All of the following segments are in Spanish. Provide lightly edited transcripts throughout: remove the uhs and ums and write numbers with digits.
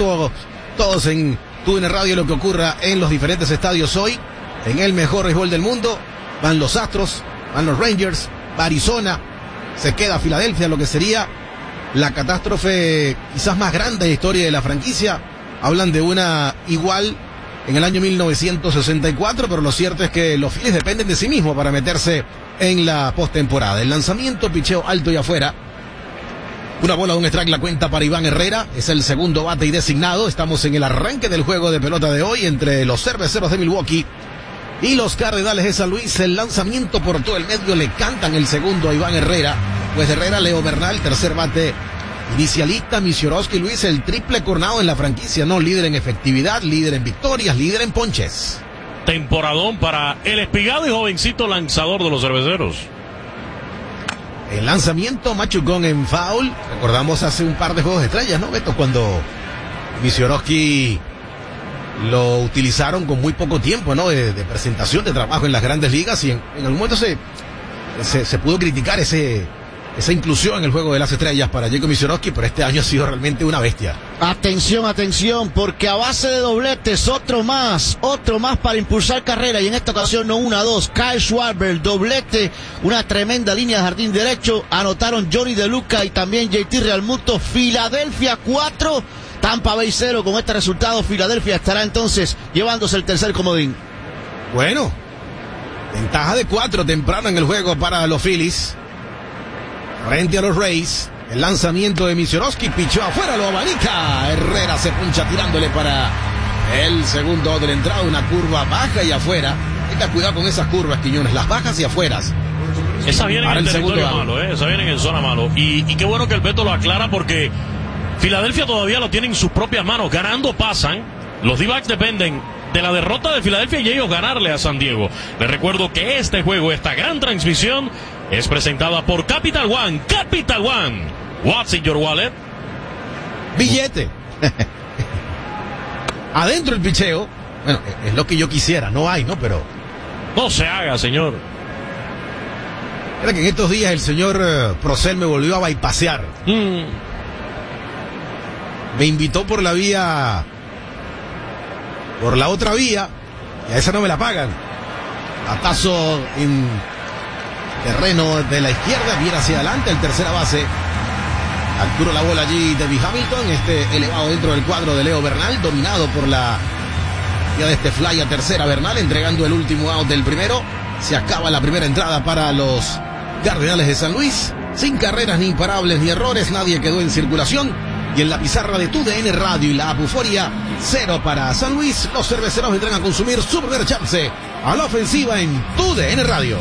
todos en TUDN Radio, lo que ocurra en los diferentes estadios hoy, en el mejor béisbol del mundo. Van los Astros, van los Rangers, va Arizona, se queda Filadelfia, lo que sería la catástrofe quizás más grande de la historia de la franquicia. Hablan de una igual en el año 1964, pero lo cierto es que los Phillies dependen de sí mismos para meterse en la postemporada. El lanzamiento, picheo alto y afuera. Una bola, un strike, la cuenta para Iván Herrera. Es el segundo bate y designado. Estamos en el arranque del juego de pelota de hoy entre los Cerveceros de Milwaukee y los Cardenales de San Luis. El lanzamiento por todo el medio, le cantan el segundo a Iván Herrera. Pues Herrera, Leo Bernal, tercer bate inicialista. Misiorowski, Luis, el triple coronado en la franquicia, ¿no? Líder en efectividad, líder en victorias, líder en ponches. Temporadón para el espigado y jovencito lanzador de los Cerveceros. El lanzamiento, machucón en foul. Recordamos hace un par de juegos de estrellas, ¿no, Beto? Cuando Misiorowski lo utilizaron con muy poco tiempo, ¿no? De presentación, de trabajo en las grandes ligas, y en algún momento se pudo criticar esa inclusión en el juego de las estrellas para Jacob Misiorowski, pero este año ha sido realmente una bestia. Atención, porque a base de dobletes, otro más para impulsar carrera, y en esta ocasión no una, dos. Kyle Schwarber, doblete, una tremenda línea de jardín derecho. Anotaron Johnny De Luca y también JT Realmuto. Filadelfia 4, Tampa Bay 0. Con este resultado, Filadelfia estará entonces llevándose el tercer comodín. Bueno, ventaja de 4 temprano en el juego para los Phillies frente a los Rays. El lanzamiento de Misiorowski, pichó afuera, lo abanica. Herrera se puncha tirándole para el segundo de la entrada. Una curva baja y afuera. Tenga cuidado con esas curvas, Quiñones, las bajas y afueras. Esas vienen en el territorio malo, esas vienen en zona malo. Y qué bueno que el Beto lo aclara, porque Filadelfia todavía lo tiene en sus propias manos. Ganando pasan. Los D-backs dependen de la derrota de Filadelfia y ellos ganarle a San Diego. Les recuerdo que este juego, esta gran transmisión, es presentada por Capital One. Capital One. What's in your wallet? Billete. Adentro el picheo. Bueno, es lo que yo quisiera. No hay, ¿no? Pero no se haga, señor. Era que en estos días el señor Procel me volvió a bypassear. Me invitó por la otra vía, y a esa no me la pagan. Batazo en terreno de la izquierda, viene hacia adelante, el tercera base. Capturó la bola allí Debbie Hamilton, elevado dentro del cuadro de Leo Bernal, dominado por la vía de fly a tercera. Bernal entregando el último out del primero. Se acaba la primera entrada para los Cardenales de San Luis, sin carreras ni imparables ni errores, nadie quedó en circulación. Y en la pizarra de TUDN Radio y la Apuforia, 0 para San Luis. Los cerveceros vendrán a consumir su primer chance a la ofensiva en TUDN Radio.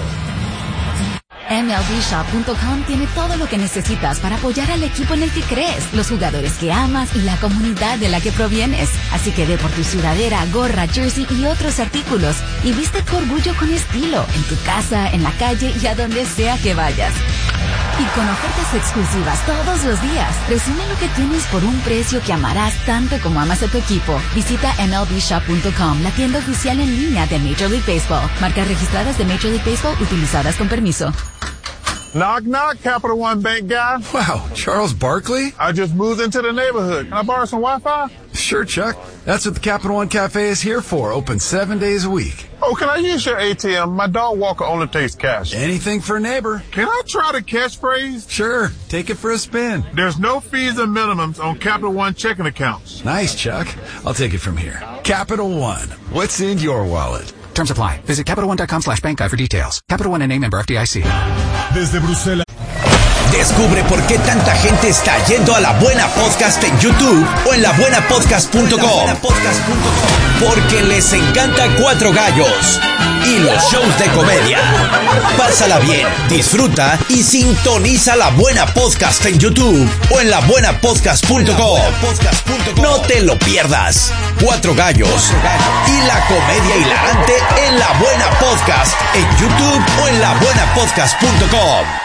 MLBshop.com tiene todo lo que necesitas para apoyar al equipo en el que crees, los jugadores que amas y la comunidad de la que provienes. Así que ve por tu sudadera, gorra, jersey y otros artículos y viste tu orgullo con estilo, en tu casa, en la calle y a donde sea que vayas. Y con ofertas exclusivas todos los días, recibe lo que tienes por un precio que amarás tanto como amas a tu equipo. Visita MLBshop.com, la tienda oficial en línea de Major League Baseball. Marcas registradas de Major League Baseball utilizadas con permiso. Knock, knock, Capital One Bank guy. Wow, Charles Barkley? I just moved into the neighborhood. Can I borrow some Wi-Fi? Sure, Chuck. That's what the Capital One Cafe is here for. Open 7 days a week. Oh, can I use your ATM? My dog walker only takes cash. Anything for a neighbor. Can I try the catchphrase? Sure. Take it for a spin. There's no fees and minimums on Capital One checking accounts. Nice, Chuck. I'll take it from here. Capital One. What's in your wallet? Terms apply. Visit CapitalOne.com/bankguide for details. Capital One, N.A. member FDIC. Desde Bruselas. Descubre por qué tanta gente está yendo a La Buena Podcast en YouTube o en labuenapodcast.com. Porque les encanta Cuatro Gallos y los shows de comedia. Pásala bien, disfruta y sintoniza La Buena Podcast en YouTube o en labuenapodcast.com. No te lo pierdas. Cuatro Gallos y la comedia hilarante en La Buena Podcast en YouTube o en labuenapodcast.com.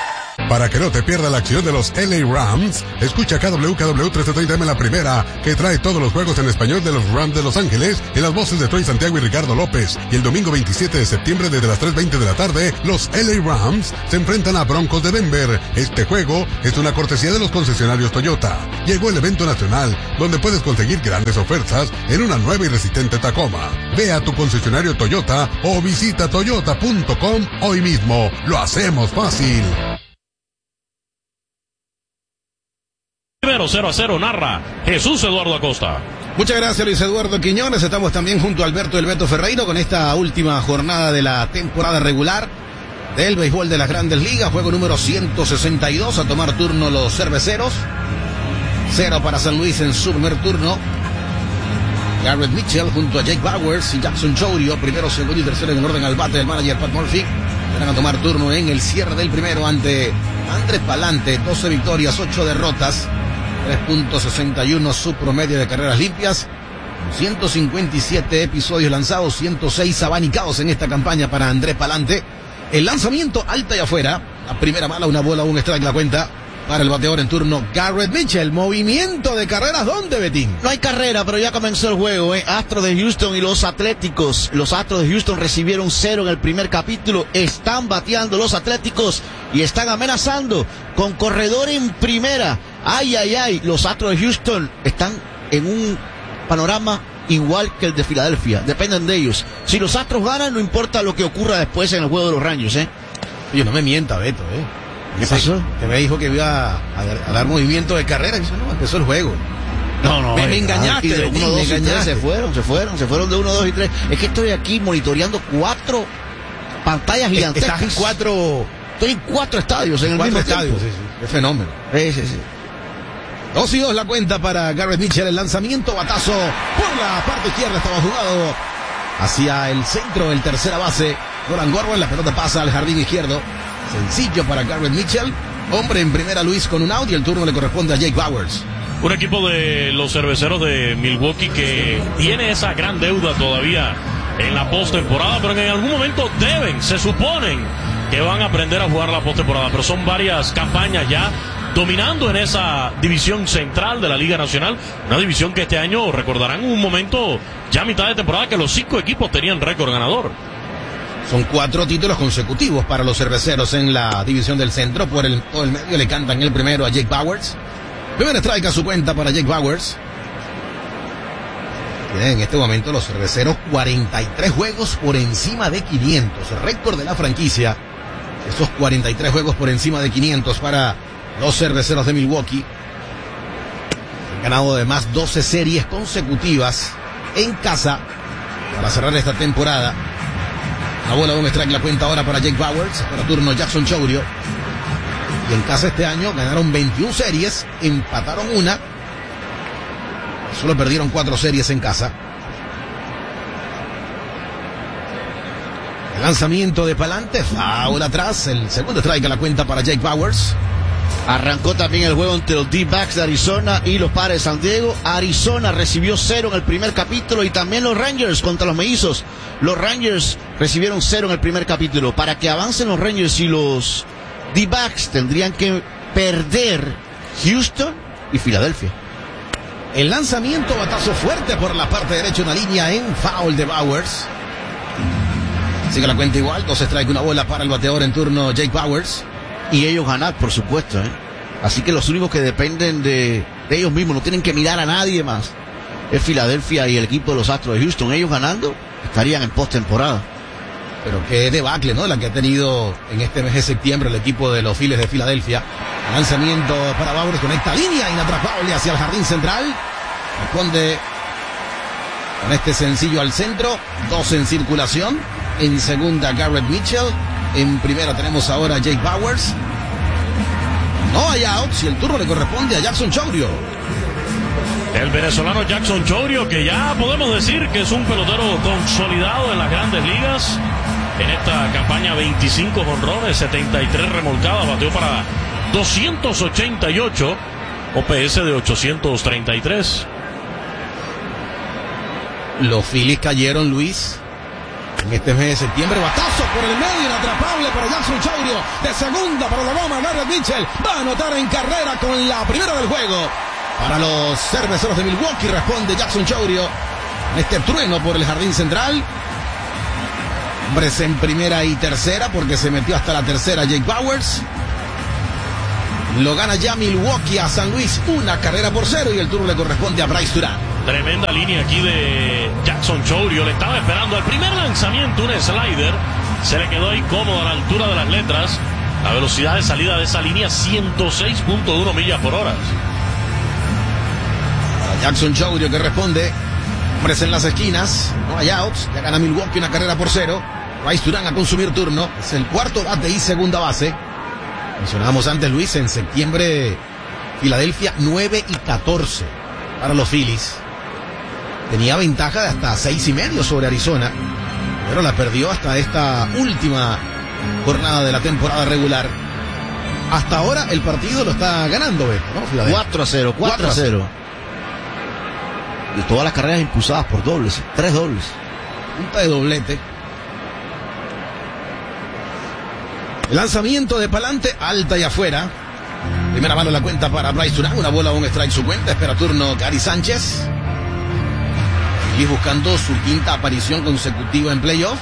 Para que no te pierda la acción de los LA Rams, escucha KWKW 1330M la primera, que trae todos los juegos en español de los Rams de Los Ángeles, en las voces de Troy Santiago y Ricardo López. Y el domingo 27 de septiembre desde las 3:20 de la tarde, los LA Rams se enfrentan a Broncos de Denver. Este juego es una cortesía de los concesionarios Toyota. Llegó el evento nacional, donde puedes conseguir grandes ofertas en una nueva y resistente Tacoma. Ve a tu concesionario Toyota o visita toyota.com hoy mismo. Lo hacemos fácil. Primero 0-0 narra Jesús Eduardo Acosta. Muchas gracias, Luis Eduardo Quiñones. Estamos también junto a Alberto El Beto Ferreiro con esta última jornada de la temporada regular del béisbol de las Grandes Ligas. Juego número 162. A tomar turno los cerveceros. 0 para San Luis en su primer turno. Garrett Mitchell junto a Jake Bowers y Jackson Chourio. Primero, segundo y tercero en el orden al bate del manager Pat Murphy. Van a tomar turno en el cierre del primero ante Andrés Palante. 12 victorias, 8 derrotas. 3.61 su promedio de carreras limpias, 157 episodios lanzados, 106 abanicados en esta campaña para Andrés Palante. El lanzamiento alta y afuera, la primera mala, una bola, un strike la cuenta para el bateador en turno Garrett Mitchell. Movimiento de carreras, ¿dónde, Betín? No hay carrera, pero ya comenzó el juego, Astros de Houston y los Atléticos. Los Astros de Houston recibieron 0 en el primer capítulo. Están bateando los Atléticos y están amenazando con corredor en primera. Ay, ay, ay, los Astros de Houston están en un panorama igual que el de Filadelfia. Dependen de ellos. Si los Astros ganan, no importa lo que ocurra después en el juego de los Rangers, Oye, no me mienta, Beto, ¿Qué pasó? Que me dijo que iba a dar movimiento de carrera. Y dice, no, empezó el juego. No, me engañaste. De 1, 2 y 3 se fueron de 1, 2 y 3. Es que estoy aquí monitoreando 4 pantallas gigantescas. Estás en 4... Estoy en 4 estadios en el mismo estadio. Sí. Qué fenómeno. Sí. 2-2 la cuenta para Garrett Mitchell. El lanzamiento, batazo por la parte izquierda. Estaba jugado hacia el centro, el tercera base. Nolan Gorman, la pelota pasa al jardín izquierdo. Sencillo para Garrett Mitchell. Hombre en primera, Luis, con un out, y el turno le corresponde a Jake Bowers. Un equipo de los cerveceros de Milwaukee que tiene esa gran deuda todavía en la postemporada, pero en algún momento se suponen que van a aprender a jugar la postemporada, pero son varias campañas ya dominando en esa división central de la Liga Nacional, una división que este año recordarán un momento ya a mitad de temporada que los 5 equipos tenían récord ganador. Son 4 títulos consecutivos para los cerveceros en la división del centro. Por todo el medio le cantan el primero a Jake Bowers. Primer strike a su cuenta para Jake Bowers. Tienen en este momento los cerveceros 43 juegos por encima de 500. Récord de la franquicia. Esos 43 juegos por encima de 500 para los cerveceros de Milwaukee. Han ganado además 12 series consecutivas en casa para cerrar esta temporada. La bola, un strike la cuenta ahora para Jake Bowers. Para turno Jackson Chourio. Y en casa este año ganaron 21 series, empataron una. Solo perdieron 4 series en casa. El lanzamiento de Palante, foul atrás. El segundo strike a la cuenta para Jake Bowers. Arrancó también el juego entre los D-backs de Arizona y los Padres de San Diego. Arizona recibió 0 en el primer capítulo y también los Rangers contra los Mellizos. Los Rangers recibieron 0 en el primer capítulo. Para que avancen los Rangers y los D-backs tendrían que perder Houston y Filadelfia. El lanzamiento, batazo fuerte por la parte derecha, una línea en foul de Bowers. Sigue la cuenta igual, 2 strike, una bola para el bateador en turno Jake Bowers. Y ellos ganar, por supuesto, Así que los únicos que dependen de ellos mismos, no tienen que mirar a nadie más, es Filadelfia y el equipo de los Astros de Houston. Ellos ganando estarían en postemporada. Pero qué debacle, ¿no? La que ha tenido en este mes de septiembre el equipo de los Phillies de Filadelfia. Lanzamiento para Bowers, conecta línea inatrapable hacia el jardín central. Responde con este sencillo al centro. 2 en circulación. En segunda, Garrett Mitchell. En primera tenemos ahora a Jake Bowers. No hay outs y el turno le corresponde a Jackson Chourio. El venezolano Jackson Chourio, que ya podemos decir que es un pelotero consolidado en las Grandes Ligas. En esta campaña 25 jonrones, 73 remolcadas, bateó para 288, OPS de 833. Los Phillies cayeron, Luis, En este mes de septiembre, batazo por el medio, inatrapable para Jackson Chourio. De segunda para la goma, Garrett Mitchell va a anotar en carrera con la primera del juego. Para los Cerveceros de Milwaukee responde Jackson Chourio. En este trueno por el jardín central. Hombres en primera y tercera porque se metió hasta la tercera Jake Bauers. Lo gana ya Milwaukee a San Luis, 1-0 y el turno le corresponde a Bryce Durán. Tremenda línea aquí de Jackson Chourio. Le estaba esperando al primer lanzamiento un slider. Se le quedó ahí cómodo a la altura de las letras. La velocidad de salida de esa línea 106.1 millas por hora. Para Jackson Chourio que responde. Hombres en las esquinas, no hay outs. Ya gana Milwaukee 1-0. Bryce Durán a consumir turno. Es el cuarto bate y segunda base. Mencionábamos antes, Luis, en septiembre Filadelfia 9-14 para los Phillies. Tenía ventaja de hasta 6.5 sobre Arizona, pero la perdió hasta esta última jornada de la temporada regular. Hasta ahora el partido lo está ganando, Beto, ¿no? Filadelfia. 4-0. Y todas las carreras impulsadas por dobles, 3 dobles. Punta de doblete. El lanzamiento de pa'lante, alta y afuera. Primera mano la cuenta para Bryce Durán. Una bola, un strike su cuenta. Espera turno Gary Sánchez. Y buscando su quinta aparición consecutiva en playoff.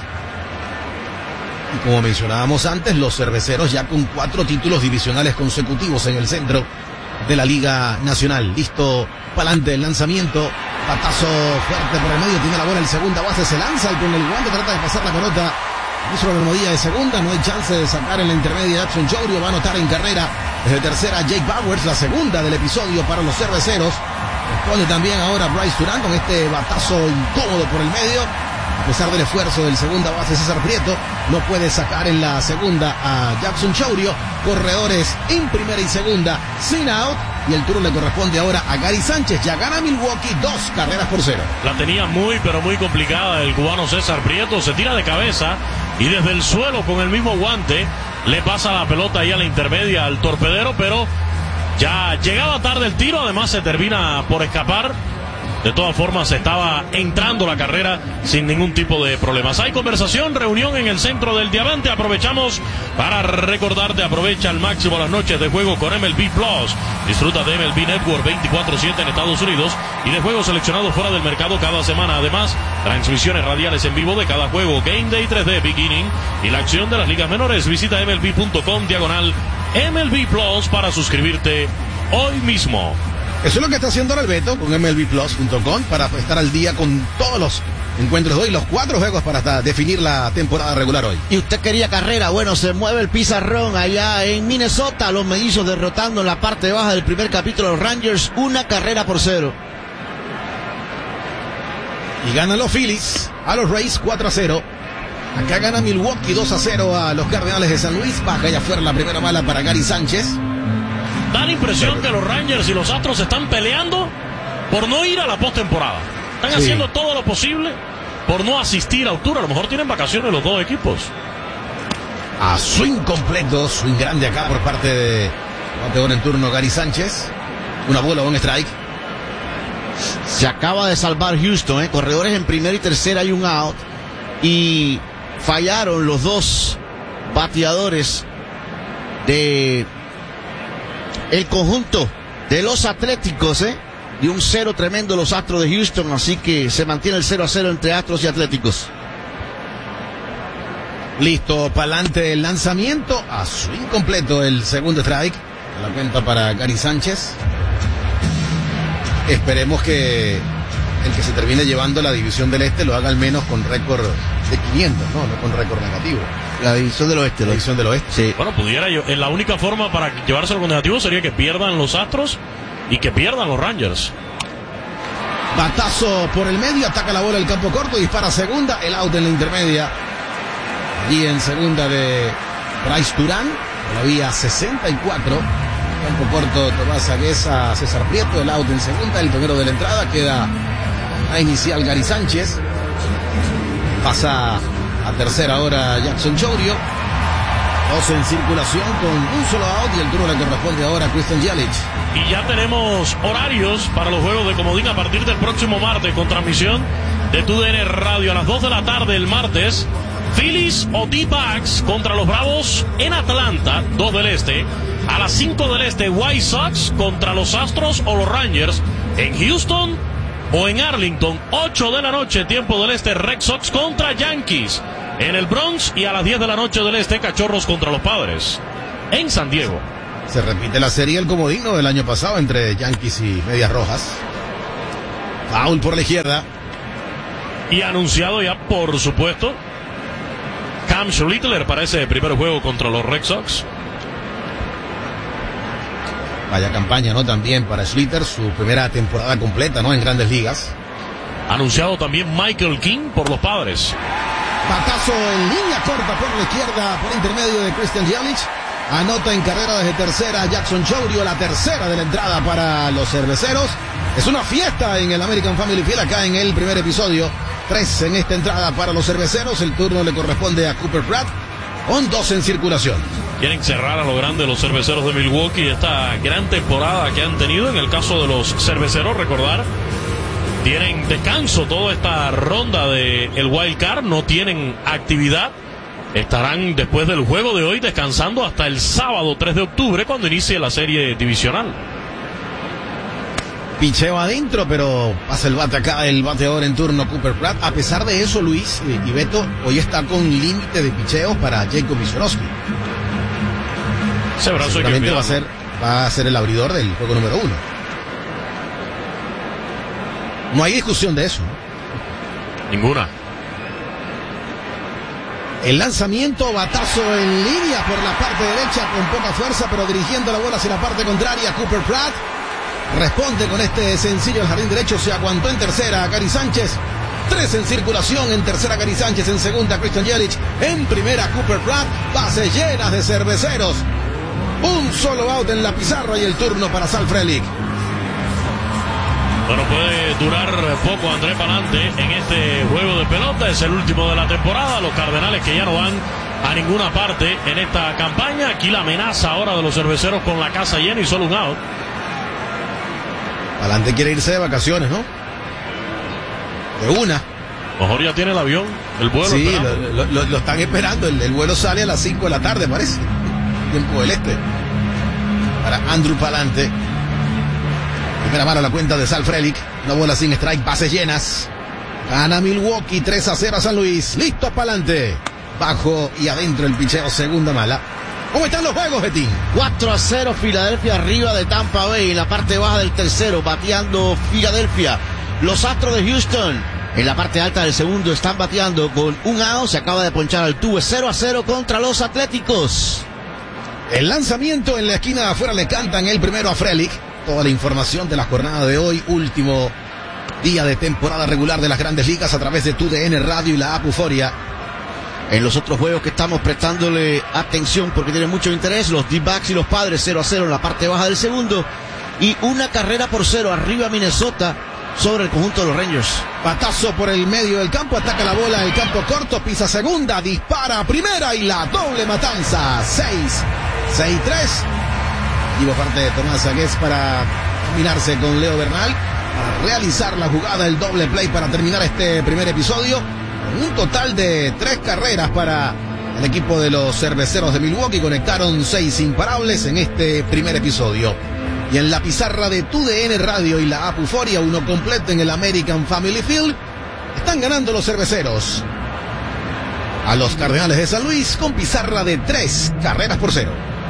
Y como mencionábamos antes, los Cerveceros ya con 4 títulos divisionales consecutivos en el centro de la Liga Nacional. Listo, pa'lante el lanzamiento. Batazo fuerte por el medio. Tiene la bola en segunda base. Se lanza y con el guante trata de pasar la pelota. Hizo la bermudilla de segunda, no hay chance de sacar en la intermedia. Jackson Chourio va a anotar en carrera desde tercera Jake Bauers, la segunda del episodio para los Cerveceros. Responde también ahora Bryce Durán con este batazo incómodo por el medio. A pesar del esfuerzo del segunda base César Prieto, no puede sacar en la segunda a Jackson Chourio. Corredores en primera y segunda, sin out. Y el turno le corresponde ahora a Gary Sánchez. Ya gana Milwaukee 2-0. La tenía muy, pero muy complicada el cubano César Prieto. Se tira de cabeza y desde el suelo con el mismo guante le pasa la pelota ahí a la intermedia al torpedero, pero ya llegaba tarde el tiro. Además se termina por escapar. De todas formas, estaba entrando la carrera sin ningún tipo de problemas. Hay conversación, reunión en el centro del Diamante. Aprovechamos para recordarte, aprovecha al máximo las noches de juego con MLB Plus. Disfruta de MLB Network 24/7 en Estados Unidos y de juegos seleccionados fuera del mercado cada semana. Además, transmisiones radiales en vivo de cada juego, Game Day 3D Beginning y la acción de las ligas menores. Visita MLB.com/MLB Plus para suscribirte hoy mismo. Eso es lo que está haciendo ahora el Beto con MLBplus.com para estar al día con todos los encuentros de hoy, los 4 juegos para hasta definir la temporada regular hoy. Y usted quería carrera, bueno, se mueve el pizarrón allá en Minnesota, los mellizos derrotando en la parte baja del primer capítulo a los Rangers, 1-0. Y ganan los Phillies a los Rays 4-0. Acá gana Milwaukee 2-0 a los Cardenales de San Luis. Baja y afuera la primera bala para Gary Sánchez. Da la impresión que los Rangers y los Astros están peleando por no ir a la postemporada. Están haciendo todo lo posible por no asistir a octubre. A lo mejor tienen vacaciones los dos equipos. A swing completo, swing grande acá por parte de bateador en turno Gary Sánchez. Una bola, un strike. Se acaba de salvar Houston, corredores en primera y tercera y un out. Y fallaron los dos bateadores de el conjunto de los Atléticos, y un 0 tremendo los Astros de Houston, así que se mantiene el 0-0 entre Astros y Atléticos. Listo, pa'lante el lanzamiento, a swing completo el segundo strike, la cuenta para Gary Sánchez. Esperemos que el que se termine llevando la división del Este lo haga al menos con récord de 500, no con récord negativo. La división del Oeste. La división del Oeste. Sí. Bueno, la única forma para llevárselo con negativo sería que pierdan los Astros y que pierdan los Rangers. Batazo por el medio, ataca la bola el campo corto, dispara segunda, el out en la intermedia. Y en segunda de Bryce Durán, la vía 64. Campo corto, Tomás Aguesa, César Prieto, el out en segunda, el primero de la entrada, queda a inicial Gary Sánchez. Pasa a tercera ahora Jackson Chourio. 2 en circulación con un solo out y el turno le corresponde ahora a Christian Yelich. Y ya tenemos horarios para los juegos de comodín a partir del próximo martes con transmisión de TUDN Radio a las 2 de la tarde el martes. Phillies o D-Backs contra los Bravos en Atlanta, 2 del Este. A las 5 del Este, White Sox contra los Astros o los Rangers en Houston o en Arlington. 8 de la noche, tiempo del Este, Red Sox contra Yankees en el Bronx. Y a las 10 de la noche del Este, Cachorros contra los Padres en San Diego. Se repite la serie El Comodino del año pasado entre Yankees y Medias Rojas. Foul por la izquierda. Y anunciado ya, por supuesto, Cam Schlittler para ese primer juego contra los Red Sox. Vaya campaña, ¿no? También para Schlitter, su primera temporada completa, ¿no? En Grandes Ligas. Anunciado también Michael King por los Padres. Batazo en línea corta por la izquierda, por intermedio de Christian Yelich. Anota en carrera desde tercera Jackson Chourio, la tercera de la entrada para los Cerveceros. Es una fiesta en el American Family Field acá en el primer episodio. 3 en esta entrada para los Cerveceros. El turno le corresponde a Cooper Pratt con 2 en circulación. Quieren cerrar a lo grande los Cerveceros de Milwaukee esta gran temporada que han tenido. En el caso de los Cerveceros, recordar, tienen descanso toda esta ronda de el Wild Card, no tienen actividad. Estarán después del juego de hoy descansando hasta el sábado 3 de octubre cuando inicie la serie divisional. Picheo adentro, pero pasa el bate acá, el bateador en turno Cooper Pratt. A pesar de eso, Luis y Beto, hoy está con límite de picheos para Jacob Wisniewski. Seguramente va a ser el abridor del juego número 1. No hay discusión de eso. Ninguna. El lanzamiento, batazo en línea por la parte derecha con poca fuerza, pero dirigiendo la bola hacia la parte contraria. Cooper Pratt responde con este sencillo al jardín derecho. Se aguantó en tercera Gary Sánchez. 3 en circulación, en tercera Gary Sánchez, en segunda Christian Yelich, en primera Cooper Pratt. Bases llenas de Cerveceros. Un solo out en la pizarra y el turno para Sal Frelick. Bueno, puede durar poco Andrés Palante en este juego de pelota. Es el último de la temporada. Los Cardenales que ya no van a ninguna parte en esta campaña. Aquí la amenaza ahora de los Cerveceros con la casa llena y solo un out. Palante quiere irse de vacaciones, ¿no? De una. Mejor ya tiene el avión, el vuelo. Sí, lo están esperando. El vuelo sale a las 5 de la tarde, parece. Tiempo del Este. Para Andrew Palante. Primera mano a la cuenta de Sal Frelick. Una bola sin strike, bases llenas. Gana Milwaukee 3-0 a San Luis. Listo Palante. Bajo y adentro el picheo, segunda mala. ¿Cómo están los juegos, Betín? 4-0 Filadelfia arriba de Tampa Bay en la parte baja del tercero, bateando Filadelfia. Los Astros de Houston en la parte alta del segundo están bateando con un out. Se acaba de ponchar al tubo. 0-0 contra los Atléticos. El lanzamiento en la esquina de afuera le cantan el primero a Frelick. Toda la información de la jornada de hoy, último día de temporada regular de las Grandes Ligas a través de TUDN Radio y la app Euforia. En los otros juegos que estamos prestándole atención porque tienen mucho interés, los D-Backs y los Padres 0-0 en la parte baja del segundo y 1-0 arriba Minnesota sobre el conjunto de los Rangers. Batazo por el medio del campo, ataca la bola en el campo corto, pisa segunda, dispara a primera y la doble matanza. 6-3. Y por parte de Tomás Agués para combinarse con Leo Bernal para realizar la jugada, el doble play para terminar este primer episodio. Un total de 3 carreras para el equipo de los Cerveceros de Milwaukee. Conectaron 6 imparables en este primer episodio. Y en la pizarra de TUDN Radio y la app Euforia, uno completo en el American Family Field, están ganando los Cerveceros a los Cardenales de San Luis con pizarra de 3-0.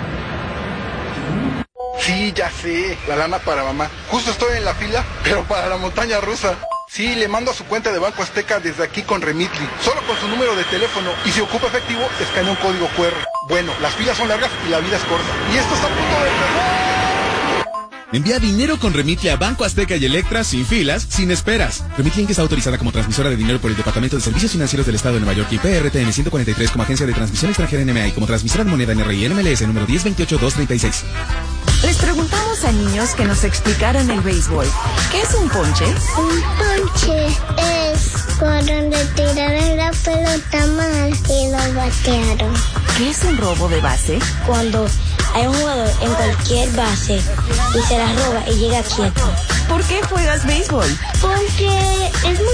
Sí, ya sé, la lana para mamá. Justo estoy en la fila, pero para la montaña rusa. Sí, le mando a su cuenta de Banco Azteca desde aquí con Remitly, solo con su número de teléfono, y si ocupa efectivo, escanea un código QR. Bueno, las filas son largas y la vida es corta. Y esto está a punto de empezar. Envía dinero con Remitly a Banco Azteca y Electra sin filas, sin esperas. Remitly Inc. está autorizada como transmisora de dinero por el Departamento de Servicios Financieros del Estado de Nueva York y PRTN 143 como agencia de transmisión extranjera NMA y como transmisora de moneda NRI NMLS número 1028236. Les preguntamos a niños que nos explicaran el béisbol. ¿Qué es un ponche? Un ponche es por donde tiraron la pelota mal y lo batearon. ¿Qué es un robo de base? Cuando hay un jugador en cualquier base y se la roba y llega quieto. ¿Por qué juegas béisbol? Porque es muy divertido.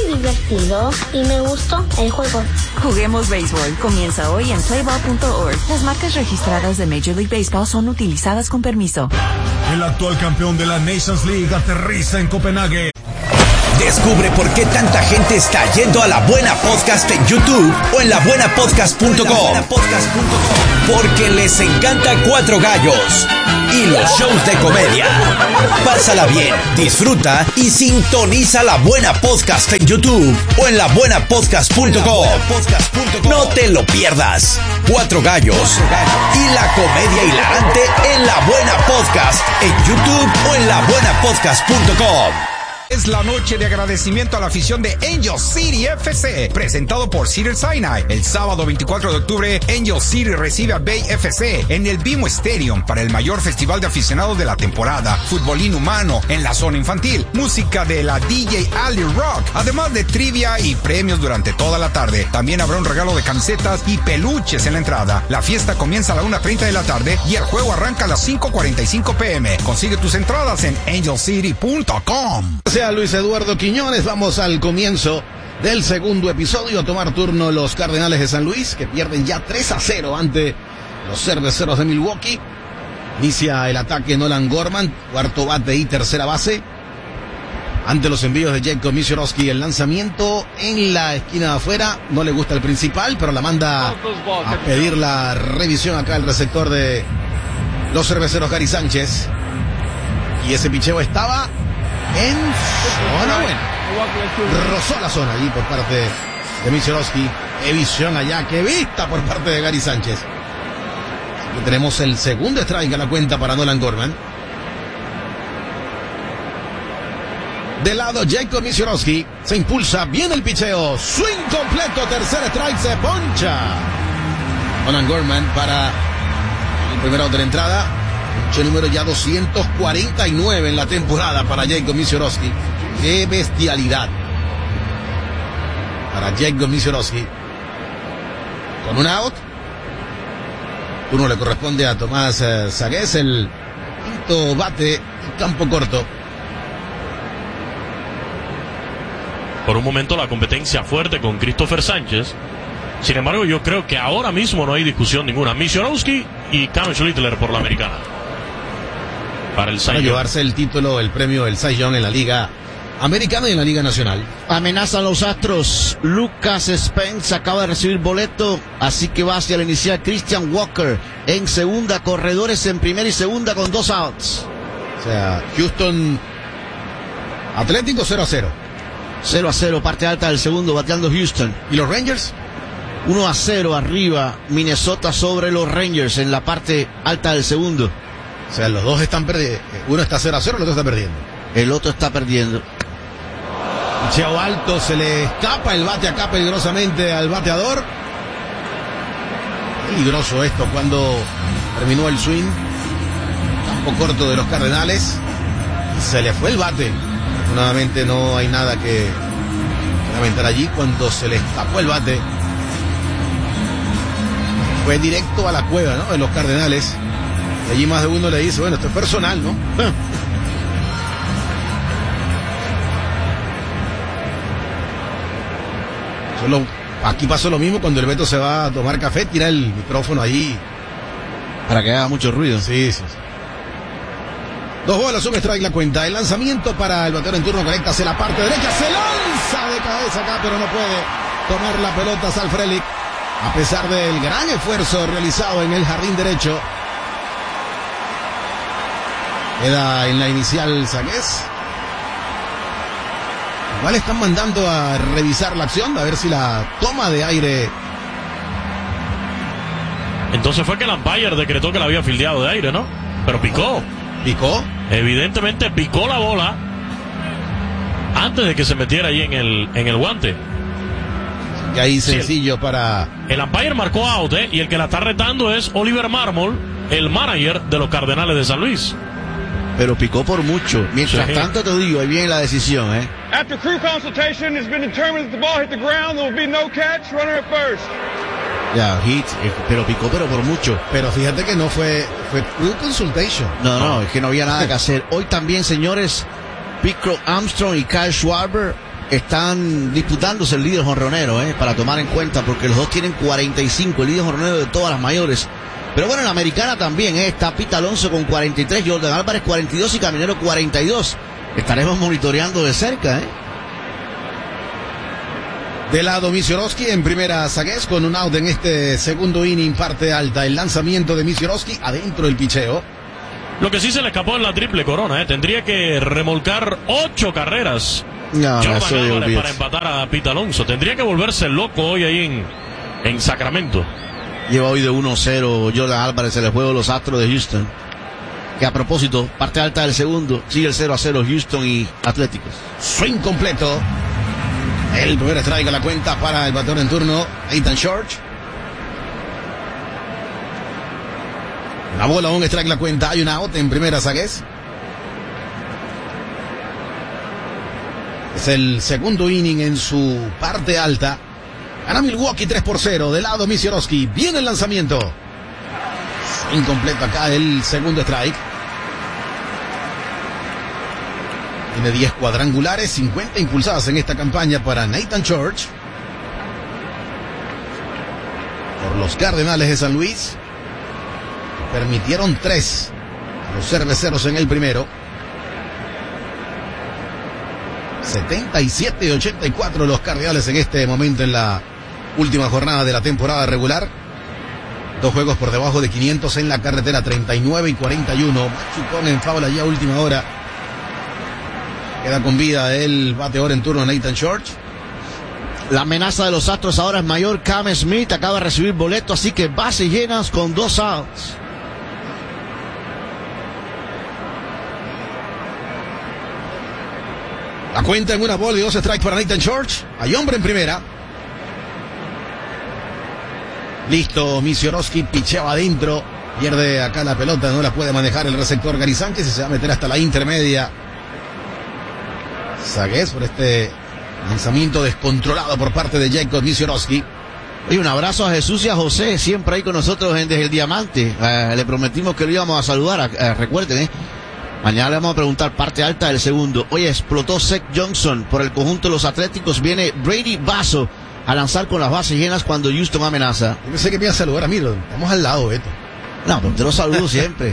divertido y me gustó el juego. Juguemos béisbol. Comienza hoy en playball.org. Las marcas registradas de Major League Baseball son utilizadas con permiso. El actual campeón de la Nations League aterriza en Copenhague. Descubre por qué tanta gente está yendo a La Buena Podcast en YouTube o en labuenapodcast.com. Porque les encanta Cuatro Gallos y los shows de comedia. Pásala bien, disfruta y sintoniza La Buena Podcast en YouTube o en labuenapodcast.com. No te lo pierdas. Cuatro Gallos y la comedia hilarante en La Buena Podcast en YouTube o en labuenapodcast.com. Es la noche de agradecimiento a la afición de Angel City FC, presentado por Cedar Sinai. El sábado 24 de octubre, Angel City recibe a Bay FC en el BMO Stadium para el mayor festival de aficionados de la temporada. Fútbol inhumano en la zona infantil, música de la DJ Ali Rock, además de trivia y premios durante toda la tarde. También habrá un regalo de camisetas y peluches en la entrada. La fiesta comienza a la 1:30 de la tarde y el juego arranca a las 5:45 p.m. Consigue tus entradas en angelcity.com. Sea Luis Eduardo Quiñones, vamos al comienzo del segundo episodio a tomar turno los Cardenales de San Luis, que pierden ya 3-0 ante los Cerveceros de Milwaukee. Inicia el ataque Nolan Gorman, cuarto bate y tercera base. Ante los envíos de Jacob Misiorowski, el lanzamiento en la esquina de afuera, no le gusta el principal, pero la manda a pedir la revisión acá el receptor de los Cerveceros, Gary Sánchez. Y ese picheo estaba en zona buena. Rozó la zona allí por parte de Misiorowski. Qué visión allá, qué vista por parte de Gary Sánchez. Así que tenemos el segundo strike a la cuenta para Nolan Gorman. De lado Jacob Misiorowski, se impulsa, viene el picheo, swing completo, tercer strike, se poncha Nolan Gorman para el primero de la entrada. Pinche número ya 249 en la temporada para Jacob Misiorowski. ¡Qué bestialidad! Para Jacob Misiorowski. Con un out. Turno le corresponde a Tomás Sagués, el quinto bate, campo corto. Por un momento la competencia fuerte con Christopher Sánchez. Sin embargo, yo creo que ahora mismo no hay discusión ninguna. Misiorowski y Cam Schlittler por la americana. Para el Cy Young. Llevarse el título, el premio, el Cy Young en la Liga Americana y en la Liga Nacional. Amenazan los Astros. Lucas Spence acaba de recibir boleto, así que va hacia el inicial Christian Walker en segunda, corredores en primera y segunda con 2 outs. O sea, Houston Atlético 0-0. 0-0, parte alta del segundo, bateando Houston. ¿Y los Rangers? 1-0 arriba, Minnesota sobre los Rangers en la parte alta del segundo. O sea, los dos están perdiendo. Uno está 0-0, el otro está perdiendo. El otro está perdiendo. Picheo alto, se le escapa el bate acá peligrosamente al bateador. Peligroso esto cuando terminó el swing. Campo corto de los Cardenales. Y se le fue el bate. Afortunadamente no hay nada que lamentar allí. Cuando se le escapó el bate, fue directo a la cueva, ¿no?, de los Cardenales. Y allí más de uno le dice, bueno, esto es personal, ¿no? Aquí pasó lo mismo cuando el Beto se va a tomar café, tira el micrófono ahí. Para que haga mucho ruido. Sí. 2 bolas, un strike la cuenta. El lanzamiento para el bateador en turno, conecta hacia la parte derecha, se lanza de cabeza acá, pero no puede tomar la pelota Sal Frelick, a pesar del gran esfuerzo realizado en el jardín derecho. Queda en la inicial Sagués. Igual están mandando a revisar la acción, a ver si la toma de aire. Entonces fue que el umpire decretó que la había fildeado de aire, ¿no? Pero picó. ¿Picó? Evidentemente picó la bola antes de que se metiera ahí en el guante. Y ahí sencillo para... El umpire marcó out, y el que la está retando es Oliver Marmol, el manager de los Cardenales de San Luis. Pero picó por mucho. Mientras tanto te digo, ahí viene la decisión, After crew consultation, it's been determined that the ball hit the ground, there will be no catch, runner at first. Ya, hit, pero picó, pero por mucho. Pero fíjate que no fue crew consultation. No, es que no había nada que hacer. Hoy también, señores, Pete Crow Armstrong y Kyle Schwarber están disputándose el líder jonronero, para tomar en cuenta, porque los dos tienen 45, el líder jonronero de todas las mayores. Pero bueno, en la americana también, está Pete Alonso con 43, Jordan Álvarez 42 y Caminero 42. Estaremos monitoreando de cerca, De lado Misiorowski en primera Zagués con un out en este segundo inning, parte alta. El lanzamiento de Misiorowski, adentro el picheo. Lo que sí se le escapó en la triple corona, tendría que remolcar 8 carreras. Jordan Álvarez para empatar a Pete Alonso. Tendría que volverse loco hoy ahí en Sacramento. Lleva hoy de 1-0 Jordan Álvarez en el juego de los Astros de Houston. Que a propósito, parte alta del segundo, sigue el 0-0 Houston y Atléticos. Swing completo. El primer strike a la cuenta para el bateador en turno, Nathan George. La bola, un strike la cuenta, hay un out en primera Zagués. Es el segundo inning en su parte alta. Gana Milwaukee 3-0, de lado Misiorowski. Viene el lanzamiento. Incompleto acá el segundo strike. Tiene 10 cuadrangulares, 50 impulsadas en esta campaña para Nathan George. Por los Cardenales de San Luis. Permitieron 3 a los cerveceros en el primero. 77-84 los Cardenales en este momento en la última jornada de la temporada regular. 2 juegos por debajo de 500 en la carretera, 39 y 41. Machucón en faula ya última hora. Queda con vida el bateador en turno Nathan George. La amenaza de los Astros ahora es mayor. Cam Smith acaba de recibir boleto, así que bases llenas con 2 outs. La cuenta en una bola y 2 strikes para Nathan George. Hay hombre en primera. Listo, Misiorowski picheaba adentro. Pierde acá la pelota, no la puede manejar el receptor Gary Sánchez y se va a meter hasta la intermedia. Zagués por este lanzamiento descontrolado por parte de Jacob Misiorowski. Y un abrazo a Jesús y a José, siempre ahí con nosotros desde el Diamante. Le prometimos que lo íbamos a saludar, recuerden, mañana le vamos a preguntar parte alta del segundo. Oye, explotó Seth Johnson por el conjunto de los Atléticos. Viene Brady Basso a lanzar con las bases llenas cuando Houston amenaza. Yo pensé que me iba a saludar a mí, estamos al lado, Beto. No, pero te lo saludo siempre.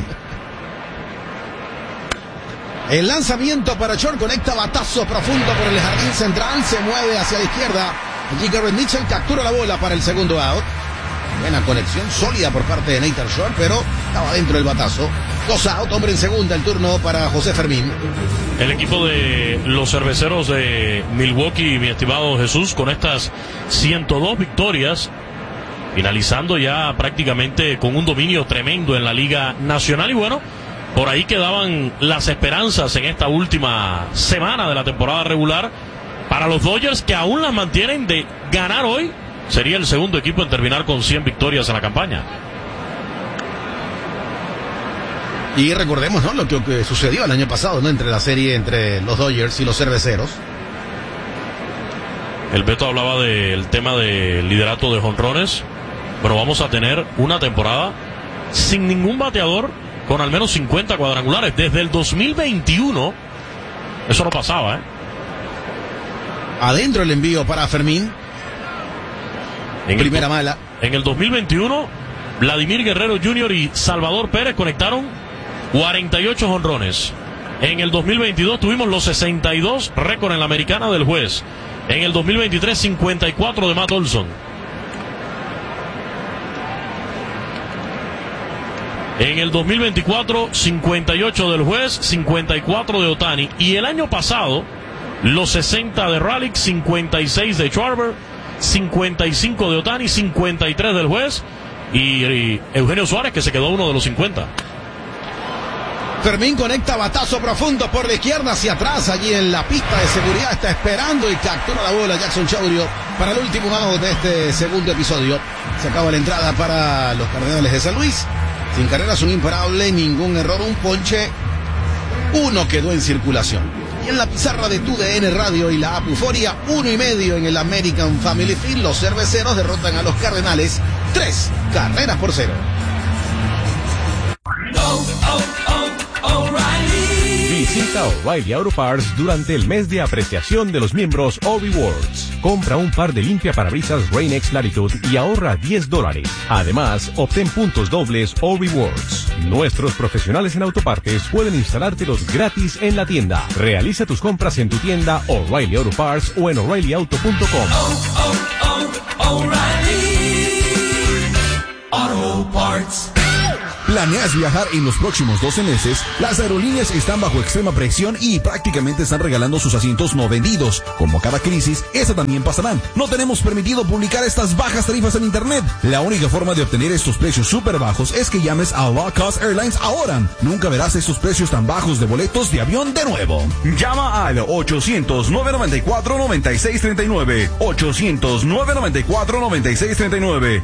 El lanzamiento para George, conecta batazo profundo por el jardín central, se mueve hacia la izquierda. Allí Garrett Mitchell captura la bola para el segundo out. Buena conexión sólida por parte de Nathan George, pero estaba dentro del batazo. 2 out, hombre en segunda, el turno para José Fermín. El equipo de los cerveceros de Milwaukee, mi estimado Jesús, con estas 102 victorias, finalizando ya prácticamente con un dominio tremendo en la Liga Nacional. Y bueno, por ahí quedaban las esperanzas en esta última semana de la temporada regular para los Dodgers, que aún las mantienen de ganar hoy. Sería el segundo equipo en terminar con 100 victorias en la campaña. Y recordemos, ¿no?, lo que sucedió el año pasado, ¿no?, entre la serie entre los Dodgers y los cerveceros. El Beto hablaba del tema del liderato de jonrones. Bueno, vamos a tener una temporada sin ningún bateador con al menos 50 cuadrangulares. Desde el 2021, eso no pasaba, Adentro el envío para Fermín. Primera mala. En el 2021, Vladimir Guerrero Jr. y Salvador Pérez conectaron 48 jonrones. En el 2022 tuvimos los 62, récord en la americana del juez. En el 2023, 54 de Matt Olson. En el 2024, 58 del juez, 54 de Ohtani. Y el año pasado, los 60 de Raleigh, 56 de Schwarber, 55 de Ohtani, 53 del juez y Eugenio Suárez, que se quedó uno de los 50. Fermín conecta batazo profundo por la izquierda hacia atrás, allí en la pista de seguridad está esperando y captura la bola Jackson Chourio para el último out de este segundo episodio. Se acaba la entrada para los Cardenales de San Luis. Sin carreras, un imparable, ningún error, un ponche, uno quedó en circulación. Y en la pizarra de TUDN Radio y la Apuforia, 1.5 en el American Family Field. Los cerveceros derrotan a los Cardenales 3-0. Visita O'Reilly Auto Parts durante el mes de apreciación de los miembros O-Rewards. Compra un par de limpiaparabrisas Rain-X Latitude y ahorra $10. Además, obtén puntos dobles O-Rewards. Nuestros profesionales en autopartes pueden instalártelos gratis en la tienda. Realiza tus compras en tu tienda O'Reilly Auto Parts o en O'ReillyAuto.com. O'Reilly Auto Parts. ¿Planeas viajar en los próximos 12 meses? Las aerolíneas están bajo extrema presión y prácticamente están regalando sus asientos no vendidos. Como cada crisis, esta también pasará. No tenemos permitido publicar estas bajas tarifas en internet. La única forma de obtener estos precios súper bajos es que llames a Low Cost Airlines ahora. Nunca verás estos precios tan bajos de boletos de avión de nuevo. Llama al 800-994-9639. 800-994-9639.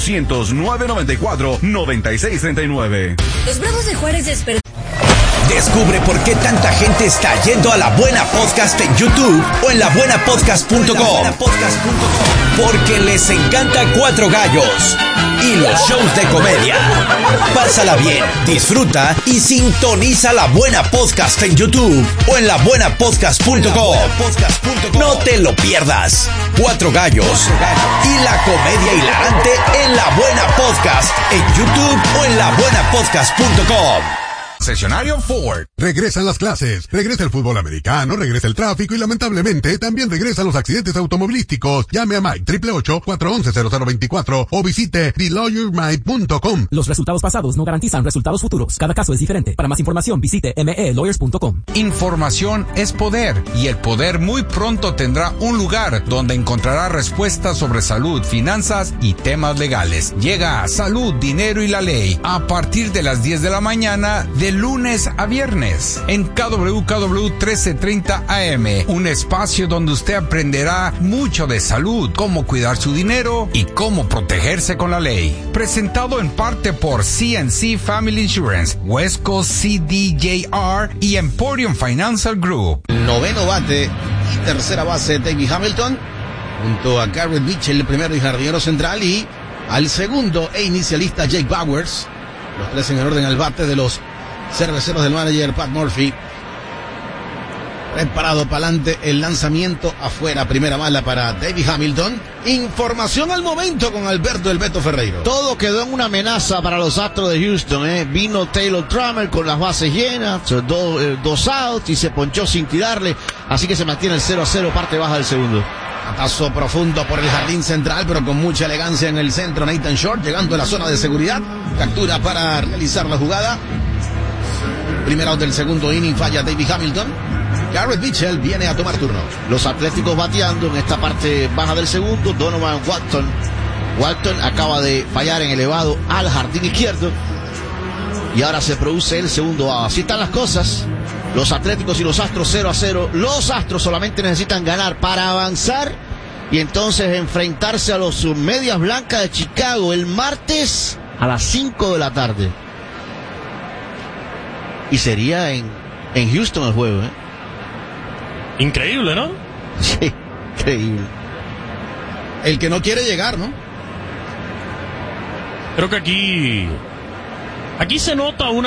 800-994-9639. Los Bravos de Juárez Descubre por qué tanta gente está yendo a La Buena Podcast en YouTube o en labuenapodcast.com. Porque les encanta Cuatro Gallos y los shows de comedia. Pásala bien, disfruta y sintoniza La Buena Podcast en YouTube o en labuenapodcast.com. No te lo pierdas. Cuatro Gallos y la comedia hilarante en La Buena Podcast en YouTube o en labuenapodcast.com. Concesionario Ford. Regresan las clases, regresa el fútbol americano, regresa el tráfico y lamentablemente también regresan los accidentes automovilísticos. Llame a Mike 888-411-0024 o visite TheLawyerMike.com. Los resultados pasados no garantizan resultados futuros. Cada caso es diferente. Para más información visite melawyers.com. Información es poder y el poder muy pronto tendrá un lugar donde encontrará respuestas sobre salud, finanzas y temas legales. Llega a Salud, Dinero y la Ley a partir de las 10 de la mañana de lunes a viernes en KWKW 1330 AM, un espacio donde usted aprenderá mucho de salud, cómo cuidar su dinero y cómo protegerse con la ley. Presentado en parte por CNC Family Insurance, West Coast CDJR y Emporium Financial Group. Noveno bate y tercera base David Hamilton, junto a Garrett Mitchell, el primero y jardinero central, y al segundo e inicialista Jake Bowers. Los tres en el orden al bate de los cerveceros del manager Pat Murphy. Preparado para adelante, el lanzamiento afuera, primera mala para David Hamilton. Información al momento con Alberto El Beto Ferreiro. Todo quedó en una amenaza para los Astros de Houston, Vino Taylor Trammell con las bases llenas, dos outs y se ponchó sin tirarle, así que se mantiene el 0-0, parte baja del segundo. Atazo profundo por el jardín central, pero con mucha elegancia en el centro. Nathan Short llegando a la zona de seguridad, captura para realizar la jugada. Primer out del segundo inning, falla David Hamilton. Garrett Mitchell viene a tomar turno. Los Atléticos bateando en esta parte baja del segundo. Donovan Walton acaba de fallar en elevado al jardín izquierdo y ahora se produce el segundo out. Así están las cosas. Los Atléticos y los Astros 0-0. Los Astros solamente necesitan ganar para avanzar y entonces enfrentarse a los Medias Blancas de Chicago el martes a las 5 de la tarde. Y sería en Houston el juego, Increíble, ¿no? Sí, increíble. El que no quiere llegar, ¿no? Creo que aquí se nota un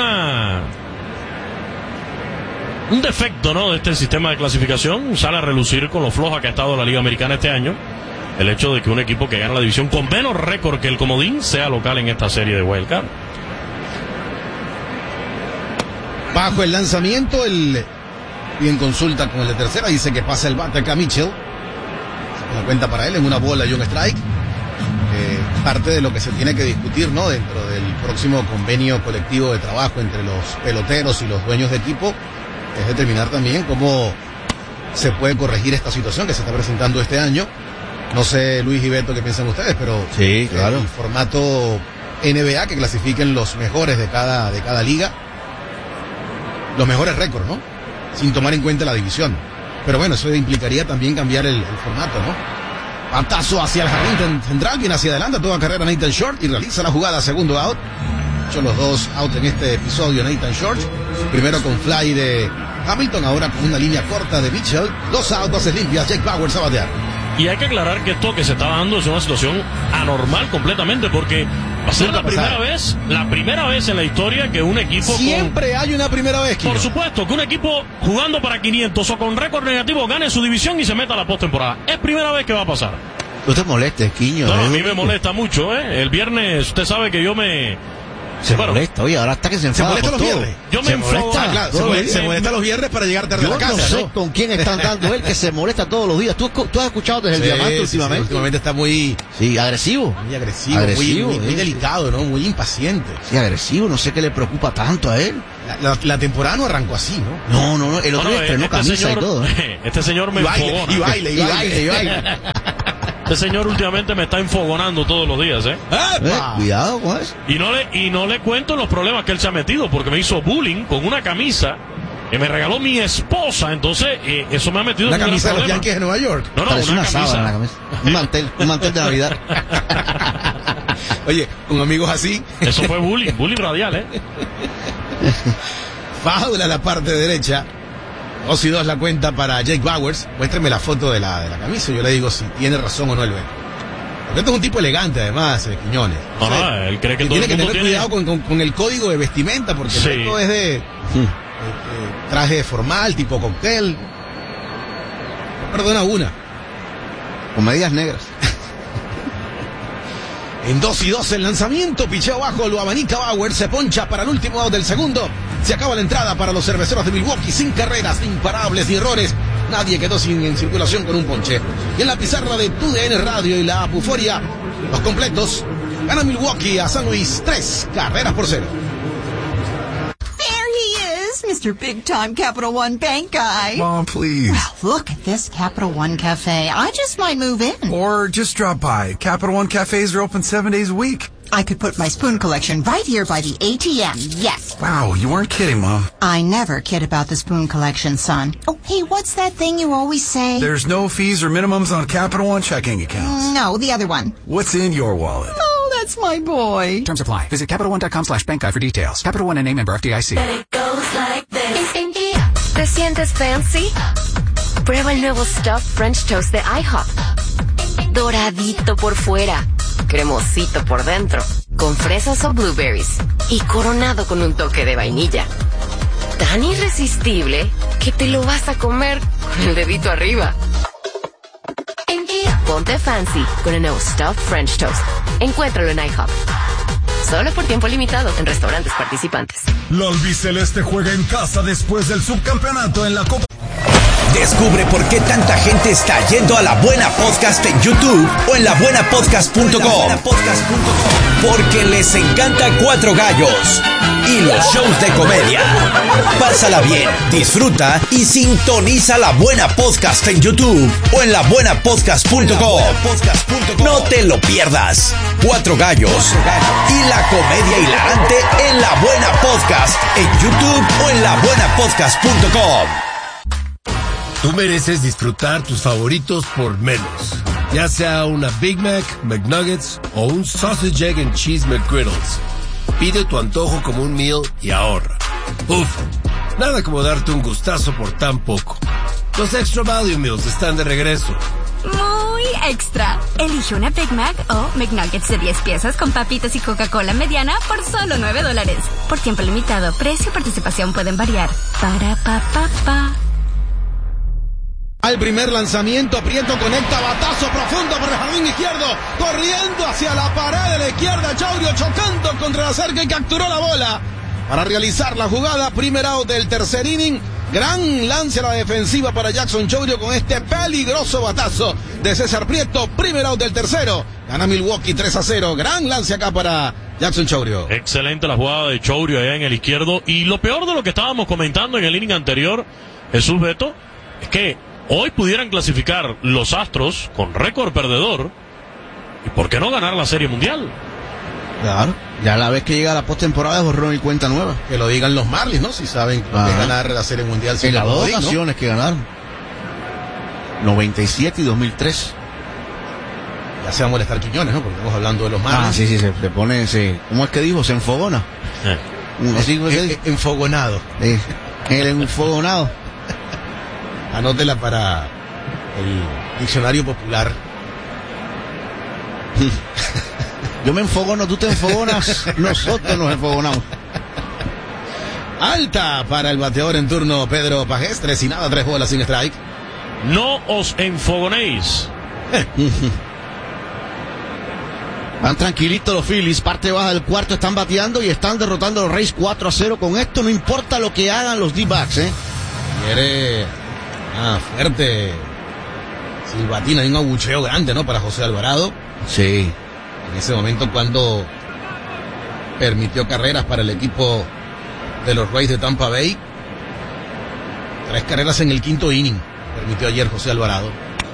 defecto, ¿no?, de este sistema de clasificación. Sale a relucir con lo floja que ha estado la Liga Americana este año el hecho de que un equipo que gana la división con menos récord que el comodín sea local en esta serie de Wild Card. Bajo el lanzamiento, y en consulta con el de tercera, dice que pasa el bate acá Mitchell. Se da cuenta para él en una bola y un strike. Parte de lo que se tiene que discutir, ¿no?, dentro del próximo convenio colectivo de trabajo entre los peloteros y los dueños de equipo, es determinar también cómo se puede corregir esta situación que se está presentando este año. No sé, Luis y Beto, qué piensan ustedes, pero sí, claro, el formato NBA, que clasifiquen los mejores de cada liga, los mejores récords, ¿no?, sin tomar en cuenta la división. Pero bueno, eso implicaría también cambiar el formato, ¿no? Patazo hacia el jardín central, quien hacia adelante, toda carrera Nathan Short y realiza la jugada, segundo out. Hecho los dos outs en este episodio Nathan Short. Primero con fly de Hamilton, ahora con una línea corta de Mitchell. Dos outs, bases limpias, Jake Bowers a batear. Y hay que aclarar que esto que se está dando es una situación anormal completamente, porque Va a ser la primera vez en la historia que un equipo siempre hay una primera vez, Quiño. Por supuesto, que un equipo jugando para 500 o con récord negativo gane su división y se meta a la postemporada. Es primera vez que va a pasar. No te molestes, Quiño. No, a mí me molesta mucho, ¿eh? El viernes, usted sabe que yo me... Se molesta, oye, ahora hasta que se enfada molesta por los todo. viernes. Yo me enfogo. Claro, se molesta los viernes para llegar tarde a la casa. Yo no sé con quién están dando él, que se molesta todos los días. ¿Tú has escuchado desde el diamante últimamente? Últimamente está muy... Sí, agresivo. Muy agresivo, muy delicado, ¿no? Muy impaciente. Sí, agresivo, no sé qué le preocupa tanto a él. La temporada no arrancó así, ¿no? No, el otro día estrenó camisa señor, y todo. Este señor me enfogona. Y baile. Este señor últimamente me está enfogonando todos los días, ¿eh? Cuidado con eso. Y no le cuento los problemas que él se ha metido, porque me hizo bullying con una camisa que me regaló mi esposa. Entonces, eso me ha metido en un gran camisa de los problema. Yankees de Nueva York. No, una sábana en la camisa. Un mantel de Navidad. Oye, con amigos así. Eso fue bullying radial, ¿eh? Foul a la parte derecha. 2-2 la cuenta para Jake Bauers. Muéstrame la foto de la camisa. Yo le digo si tiene razón o no el Ben. Porque este es un tipo elegante, además, Quiñones. Él cree que todo tiene el que mundo tener cuidado con el código de vestimenta, porque Sí. esto es de traje formal, tipo cóctel. No perdona una. Con medias negras. En 2-2 el lanzamiento, picheo abajo, lo abanica Bauer, se poncha para el último out del segundo. Se acaba la entrada para los cerveceros de Milwaukee, sin carreras, imparables ni errores. Nadie quedó en circulación con un ponche. Y en la pizarra de TUDN Radio y la Apuforia, los completos, gana Milwaukee a San Luis 3-0. Mr. Big Time Capital One Bank guy. Mom, please. Well, look at this Capital One Cafe. I just might move in. Or just drop by. Capital One cafes are open 7 days a week. I could put my spoon collection right here by the ATM. Yes. Wow, you weren't kidding, Mom. I never kid about the spoon collection, son. Oh, hey, what's that thing you always say? There's no fees or minimums on Capital One checking accounts. No, the other one. What's in your wallet? Oh, that's my boy. Terms apply. Visit CapitalOne.com/bankguy for details. Capital One and a member FDIC. ¿Te sientes fancy? Prueba el nuevo Stuffed French Toast de IHOP. Doradito por fuera, cremosito por dentro, con fresas o blueberries y coronado con un toque de vainilla. Tan irresistible que te lo vas a comer con el dedito arriba. Ponte fancy con el nuevo Stuffed French Toast. Encuéntralo en IHOP. Solo por tiempo limitado en restaurantes participantes. La albiceleste juega en casa después del subcampeonato en la Copa. Descubre por qué tanta gente está yendo a La Buena Podcast en YouTube o en labuenapodcast.com. Porque les encanta Cuatro Gallos y los shows de comedia. Pásala bien, disfruta y sintoniza La Buena Podcast en YouTube o en labuenapodcast.com. No te lo pierdas. Cuatro Gallos y la comedia hilarante en La Buena Podcast en YouTube o en labuenapodcast.com. Tú mereces disfrutar tus favoritos por menos. Ya sea una Big Mac, McNuggets o un Sausage, Egg and Cheese McGriddles. Pide tu antojo como un meal y ahorra. Uf, nada como darte un gustazo por tan poco. Los Extra Value Meals están de regreso. Muy extra. Elige una Big Mac o McNuggets de 10 piezas con papitas y Coca-Cola mediana por solo $9. Por tiempo limitado, precio y participación pueden variar. Para pa pa pa. Al primer lanzamiento, Prieto conecta batazo profundo por el jardín izquierdo, corriendo hacia la pared de la izquierda, Chaurio chocando contra la cerca y capturó la bola para realizar la jugada. Primer out del tercer inning. Gran lance a la defensiva para Jackson Chourio con este peligroso batazo de César Prieto. Primer out del tercero. Gana Milwaukee 3-0. Gran lance acá para Jackson Chourio. Excelente la jugada de Chourio allá en el izquierdo. Y lo peor de lo que estábamos comentando en el inning anterior, Jesús Beto, es que hoy pudieran clasificar los Astros con récord perdedor. ¿Y por qué no ganar la Serie Mundial? Claro, ya la vez que llega la postemporada es borrón y cuenta nueva. Que lo digan los Marlins, ¿no? Si saben que ganar la Serie Mundial. En las dos ocasiones que ganaron. 97 y 2003. Ya se va a molestar Quiñones, ¿no? Porque estamos hablando de los Marlins. Ah, sí, se pone, ¿cómo es que dijo? Se enfogona. Enfogonado. El enfogonado. Anótela para el diccionario popular. Yo me enfogono, tú te enfogonas, nosotros nos enfogonamos. Alta para el bateador en turno Pedro Pagés, 3-0, 3 bolas sin strike. No os enfogonéis. Van tranquilitos los Phillies, parte baja del cuarto, están bateando y están derrotando a los Rays 4-0. Con esto no importa lo que hagan los D-backs, Quiere fuerte silbatina, hay un abucheo grande, ¿no? Para José Alvarado. Sí. En ese momento cuando permitió carreras para el equipo de los Rays de Tampa Bay. 3 carreras en el quinto inning permitió ayer José Alvarado.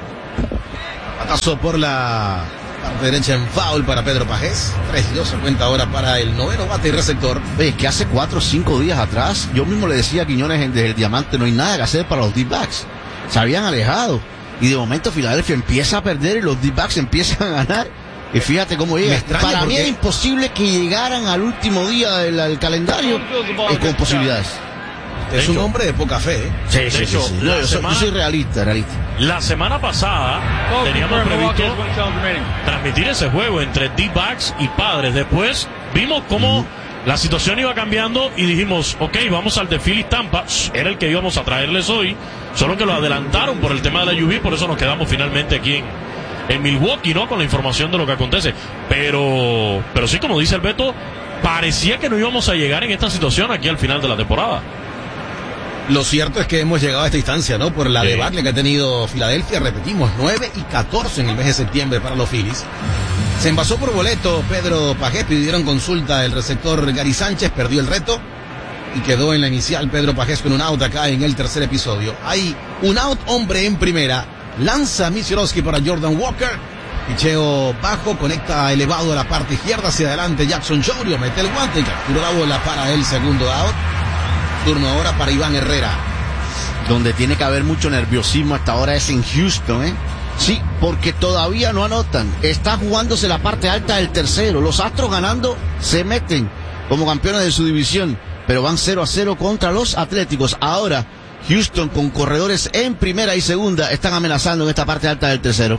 Patazo por la parte derecha en foul para Pedro Pagés. 3-2 se cuenta ahora para el noveno bate y receptor. Oye, que hace 4 o 5 días atrás yo mismo le decía a Quiñones desde el Diamante, no hay nada que hacer para los D-backs. Se habían alejado y de momento Filadelfia empieza a perder y los D-backs empiezan a ganar. Y fíjate cómo llega. Para mí era imposible que llegaran al último día del calendario con posibilidades. Es un hombre de poca fe, ¿eh? Sí. Yo soy realista. La semana pasada teníamos previsto transmitir ese juego entre D-backs y Padres. Después vimos cómo la situación iba cambiando y dijimos, ok, vamos al de Phillies Tampa. Era el que íbamos a traerles hoy, solo que lo adelantaron por el tema de la lluvia, por eso nos quedamos finalmente aquí en Milwaukee, ¿no? Con la información de lo que acontece. Pero sí, como dice el Beto, parecía que no íbamos a llegar en esta situación aquí al final de la temporada. Lo cierto es que hemos llegado a esta instancia, ¿no? Por la debacle que ha tenido Filadelfia. Repetimos, 9-14 en el mes de septiembre para los Phillies. Se envasó por boleto Pedro Pagés, pidieron consulta el receptor Gary Sánchez, perdió el reto y quedó en la inicial Pedro Pagés con un out acá en el tercer episodio. Hay un out, hombre en primera. Lanza Misiorowski para Jordan Walker. Picheo bajo, conecta elevado a la parte izquierda hacia adelante Jackson Chourio, mete el guante y captura la bola para el segundo out. Turno ahora para Iván Herrera. Donde tiene que haber mucho nerviosismo hasta ahora es en Houston, Sí, porque todavía no anotan. Está jugándose la parte alta del tercero. Los Astros ganando se meten como campeones de su división, pero van 0-0 contra los Atléticos. Ahora Houston con corredores en primera y segunda están amenazando en esta parte alta del tercero.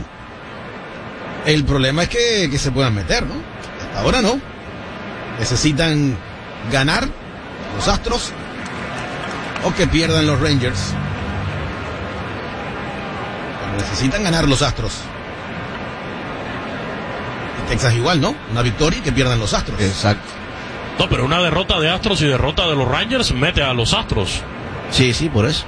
El problema es que se puedan meter, ¿no? Hasta ahora no. Necesitan ganar los Astros o que pierdan los Rangers. Pero necesitan ganar los Astros. Y Texas igual, ¿no? Una victoria y que pierdan los Astros. Exacto. No, pero una derrota de Astros y derrota de los Rangers mete a los Astros. Sí, por eso.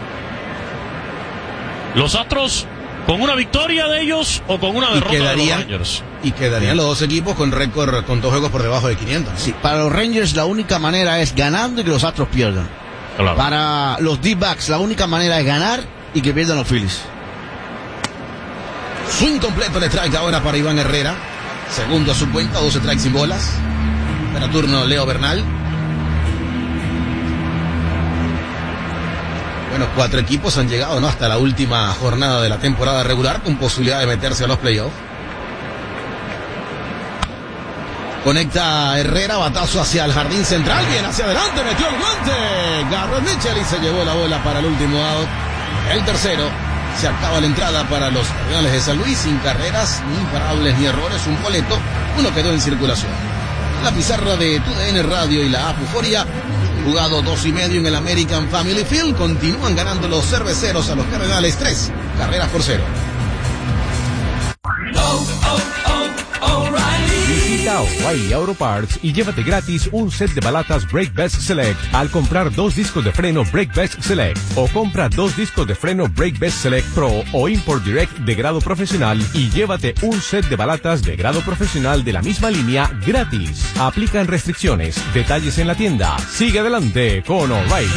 Los Astros con una victoria de ellos o con una derrota de los Rangers. Y quedarían los dos equipos con récord, con 2 juegos por debajo de 500. ¿No? Sí, para los Rangers la única manera es ganando y que los Astros pierdan. Claro. Para los D-backs la única manera es ganar y que pierdan los Phillies. Swing completo de strike ahora para Iván Herrera. Segundo a su cuenta, 12 strikes sin bolas. Para turno Leo Bernal. Bueno, 4 equipos han llegado, ¿no? Hasta la última jornada de la temporada regular con posibilidad de meterse a los playoffs. Conecta Herrera, batazo hacia el jardín central, bien hacia adelante, metió el guante. Garrett Mitchell y se llevó la bola para el último out. El tercero, se acaba la entrada para los Cardenales de San Luis, sin carreras, ni imparables, ni errores, un boleto, uno quedó en circulación. La pizarra de TUDN Radio y la Apuforia, jugado 2:30 en el American Family Field, continúan ganando los cerveceros a los Cardenales 3 carreras por 0. Visita O'Reilly Auto Parts y llévate gratis un set de balatas Brake Best Select al comprar 2 discos de freno Brake Best Select, o compra 2 discos de freno Brake Best Select Pro o Import Direct de grado profesional y llévate un set de balatas de grado profesional de la misma línea gratis. Aplican restricciones. Detalles en la tienda. Sigue adelante con O'Reilly.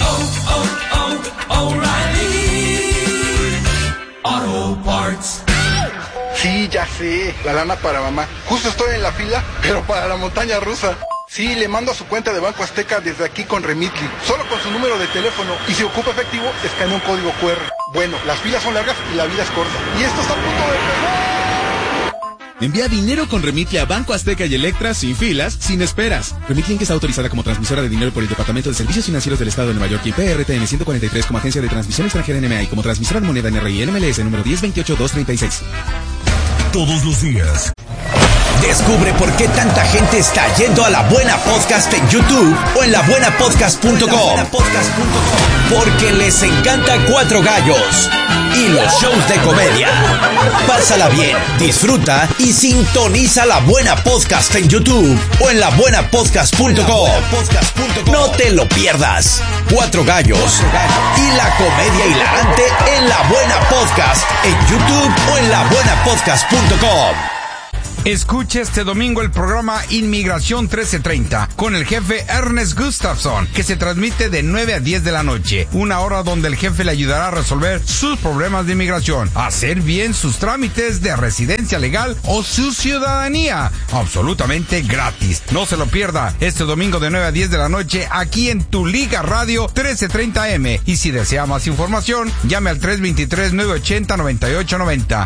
O'Reilly Auto Parts. Sí, ya sé, la lana para mamá. Justo estoy en la fila, pero para la montaña rusa. Sí, le mando a su cuenta de Banco Azteca desde aquí con Remitly. Solo con su número de teléfono. Y si ocupa efectivo, escanea un código QR. Bueno, las filas son largas y la vida es corta. Y esto está a punto de empezar. Envía dinero con Remitly a Banco Azteca y Electra sin filas, sin esperas. Remitly, que está autorizada como transmisora de dinero por el Departamento de Servicios Financieros del Estado de Nueva York y PRTN 143 como agencia de transmisión extranjera NMA y como transmisora de moneda NRI NMLS número 1028236. Todos los días, Descubre por qué tanta gente está yendo a La Buena Podcast en YouTube o en labuenapodcast.com. Porque les encanta Cuatro Gallos y los shows de comedia. Pásala bien, disfruta y sintoniza La Buena Podcast en YouTube o en labuenapodcast.com. No te lo pierdas. Cuatro Gallos y la comedia hilarante en La Buena Podcast en YouTube o en labuenapodcast.com. Escuche este domingo el programa Inmigración 1330 con el jefe Ernest Gustafson, que se transmite de 9 a 10 de la noche. Una hora donde el jefe le ayudará a resolver sus problemas de inmigración, hacer bien sus trámites de residencia legal o su ciudadanía. Absolutamente gratis. No se lo pierda este domingo de 9 a 10 de la noche aquí en Tu Liga Radio 1330M. Y si desea más información, llame al 323-980-9890.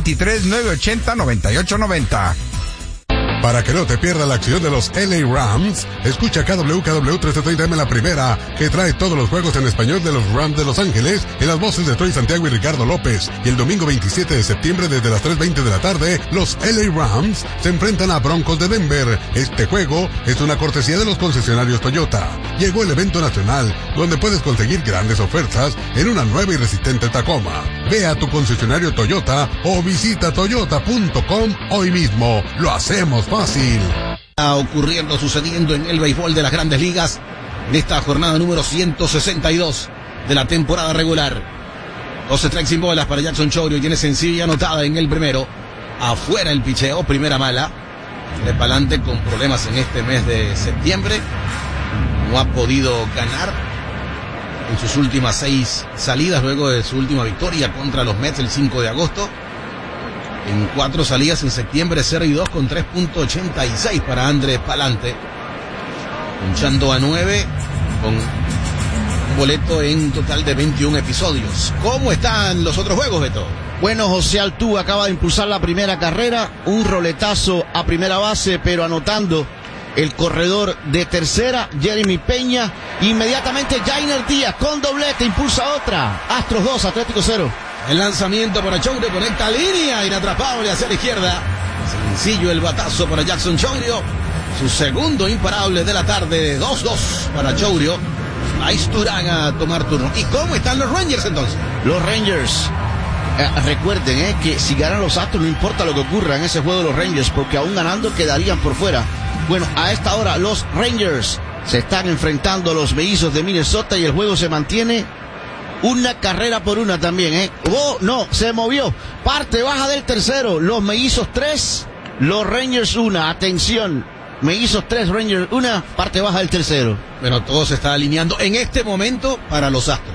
323-980-9890. Para que no te pierdas la acción de los LA Rams, escucha KWKW 1330M La Primera, que trae todos los juegos en español de los Rams de Los Ángeles, en las voces de Troy Santiago y Ricardo López. Y el domingo 27 de septiembre desde las 3:20 de la tarde, los LA Rams se enfrentan a Broncos de Denver. Este juego es una cortesía de los concesionarios Toyota. Llegó el evento nacional, donde puedes conseguir grandes ofertas en una nueva y resistente Tacoma. Ve a tu concesionario Toyota o visita toyota.com hoy mismo. Lo hacemos fácil. Está ocurriendo, sucediendo en el béisbol de las Grandes Ligas en esta jornada número 162 de la temporada regular. 12 strikes sin bolas para Jackson Chourio, tiene sencilla anotada en el primero. Afuera el picheo, primera mala. De Palante con problemas en este mes de septiembre. No ha podido ganar en sus últimas 6 salidas luego de su última victoria contra los Mets el 5 de agosto. En 4 salidas en septiembre, 0-2 con 3.86 para Andrés Palante. Punchando a 9 con un boleto en total de 21 episodios. ¿Cómo están los otros juegos, Beto? Bueno, José Altuve acaba de impulsar la primera carrera, un roletazo a primera base, pero anotando el corredor de tercera, Jeremy Peña. Inmediatamente Jainer Díaz con doblete, impulsa otra. Astros 2, Atlético 0. El lanzamiento para Chourio, conecta línea, inatrapable hacia la izquierda. Sencillo el batazo para Jackson Chourio. Su segundo imparable de la tarde, 2-2 para Chourio. Ahí Turán a tomar turno. ¿Y cómo están los Rangers entonces? Los Rangers, recuerden que si ganan los Astros no importa lo que ocurra en ese juego de los Rangers, porque aún ganando quedarían por fuera. Bueno, a esta hora los Rangers se están enfrentando a los Mellizos de Minnesota y el juego se mantiene una carrera por una también, Oh, no, se movió. Parte baja del tercero. Los Mellizos 3, los Rangers 1. Atención. Mellizos 3, Rangers 1, parte baja del tercero. Bueno, todo se está alineando en este momento para los Astros.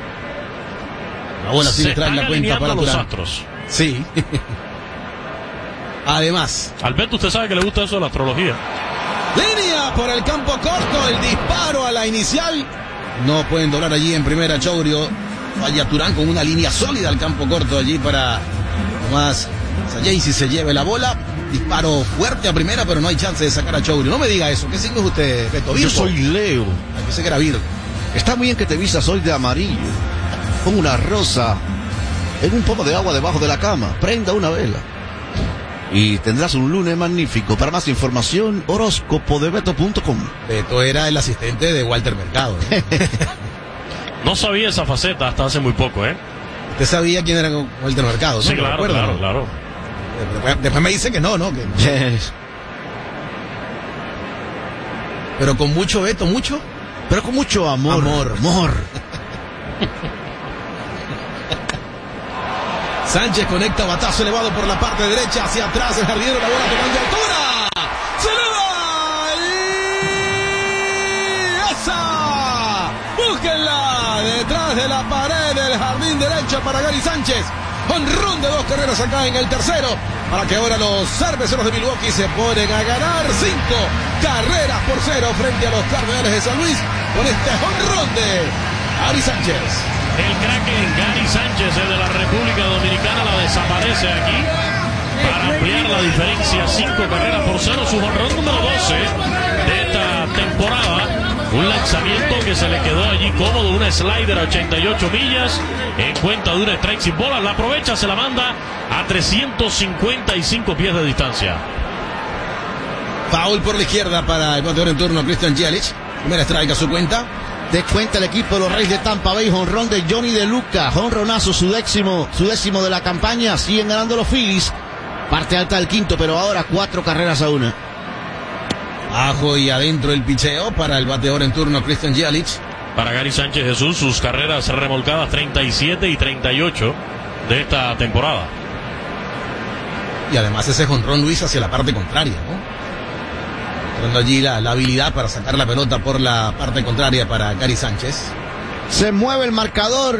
Ahora sí le traen la cuenta para los Astros. Sí. Además, Alberto, usted sabe que le gusta eso de la astrología. Línea por el campo corto, el disparo a la inicial. No pueden doblar allí en primera Chourio. Vaya Turán con una línea sólida al campo corto allí para Tomás Sayay, si se lleve la bola. Disparo fuerte a primera, pero no hay chance de sacar a Chourio. No me diga eso. ¿Qué signo es usted, Beto? Yo soy Leo. Pensé que era Virgo. Está muy bien que te vistas hoy de amarillo. Pon una rosa en un pomo de agua debajo de la cama. Prenda una vela. Y tendrás un lunes magnífico. Para más información, horóscopodebeto.com. Beto era el asistente de Walter Mercado. No sabía esa faceta hasta hace muy poco, ¿Usted sabía quién era Walter Mercado? Sí, ¿no? Claro. Después me dice que no. Pero con mucho, Beto, mucho. Pero con mucho amor. Amor. Sánchez conecta, batazo elevado por la parte derecha, hacia atrás, el jardinero, la bola tomando altura. ¡Se eleva! ¡Y esa! ¡Búsquenla! Detrás de la pared del jardín derecho para Gary Sánchez. Honrón de 2 carreras acá en el tercero, para que ahora los cerveceros de Milwaukee se ponen a ganar 5 carreras por 0 frente a los Cardenales de San Luis con este honrón de Gary Sánchez. El Kraken Gary Sánchez, el de la República Dominicana, la desaparece aquí para ampliar la diferencia, 5 carreras por 0, su jonrón número 12 de esta temporada. Un lanzamiento que se le quedó allí cómodo, una slider a 88 millas, en cuenta de una strike sin bola, la aprovecha, se la manda a 355 pies de distancia. Foul por la izquierda para el bateador en turno, Christian Yelich. Primera strike a su cuenta. Descuenta el equipo de los Reyes de Tampa Bay. Jonrón de Johnny De Luca. Jonronazo, su décimo de la campaña. Siguen ganando los Phillies. Parte alta del quinto, pero ahora 4 carreras a 1. Abajo y adentro el picheo para el bateador en turno, Christian Yelich. Para Gary Sánchez Jesús, sus carreras remolcadas 37 y 38 de esta temporada. Y además ese jonrón, Luis, hacia la parte contraria, ¿no? Dando allí la habilidad para sacar la pelota por la parte contraria para Gary Sánchez. Se mueve el marcador.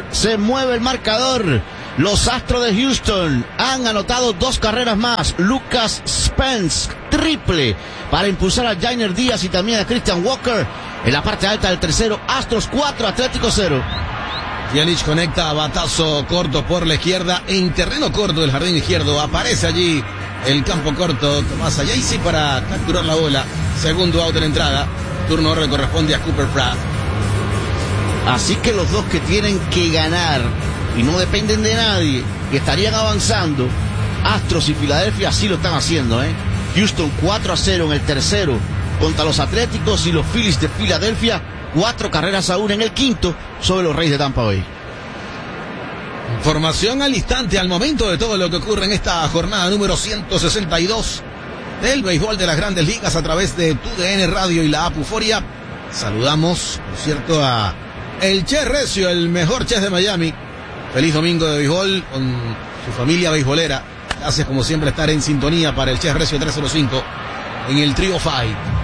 Los Astros de Houston han anotado 2 carreras más. Lucas Spence, triple, para impulsar a Jainer Díaz y también a Christian Walker. En la parte alta del tercero, Astros 4, Atlético 0. Yelich conecta a batazo corto por la izquierda. En terreno corto del jardín izquierdo aparece allí el campo corto Tomás Ayaisi para capturar la bola. Segundo out de la entrada. Turno ahora le corresponde a Cooper Pratt. Así que los dos que tienen que ganar y no dependen de nadie, que estarían avanzando, Astros y Filadelfia sí lo están haciendo, Houston 4-0 en el tercero contra los Atléticos, y los Phillies de Filadelfia 4 carreras a 1 en el quinto sobre los Reyes de Tampa Bay. Información al instante, al momento de todo lo que ocurre en esta jornada número 162 del béisbol de las Grandes Ligas a través de TUDN Radio y la app Euforia. Saludamos, por cierto, a el Che Recio, el mejor chef de Miami. Feliz domingo de béisbol con su familia beisbolera. Gracias como siempre estar en sintonía para el Che Recio 305 en el Trio 5.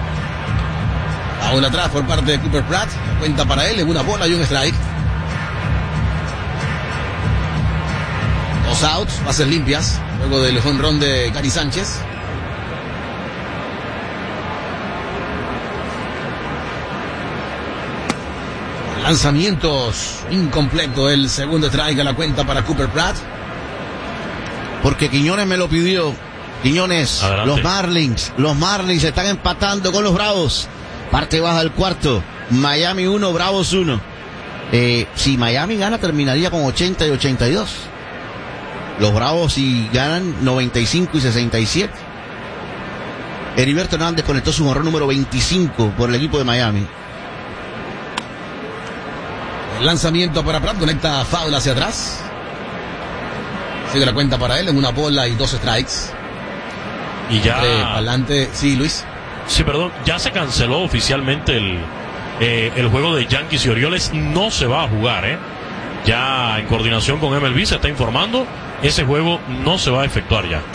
Aún atrás por parte de Cooper Pratt. Cuenta para él en una bola y un strike. 2 outs, bases limpias, luego del jonrón de Gary Sánchez. Lanzamientos incompleto, el segundo strike a la cuenta para Cooper Pratt. Porque Quiñones me lo pidió. Quiñones, adelante. Los Marlins están empatando con los Bravos. Parte baja del cuarto. Miami 1, Bravos 1. Si Miami gana, terminaría con 80 y 82. Los Bravos, si ganan, 95 y 67. Heriberto Hernández conectó su jonrón número 25 por el equipo de Miami. El lanzamiento para Pratt, conecta foul hacia atrás. Sigue la cuenta para él en una bola y 2 strikes. Y ya adelante, sí, Luis. Sí, perdón, ya se canceló oficialmente el juego de Yankees y Orioles. No se va a jugar, Ya en coordinación con MLB se está informando, ese juego no se va a efectuar ya.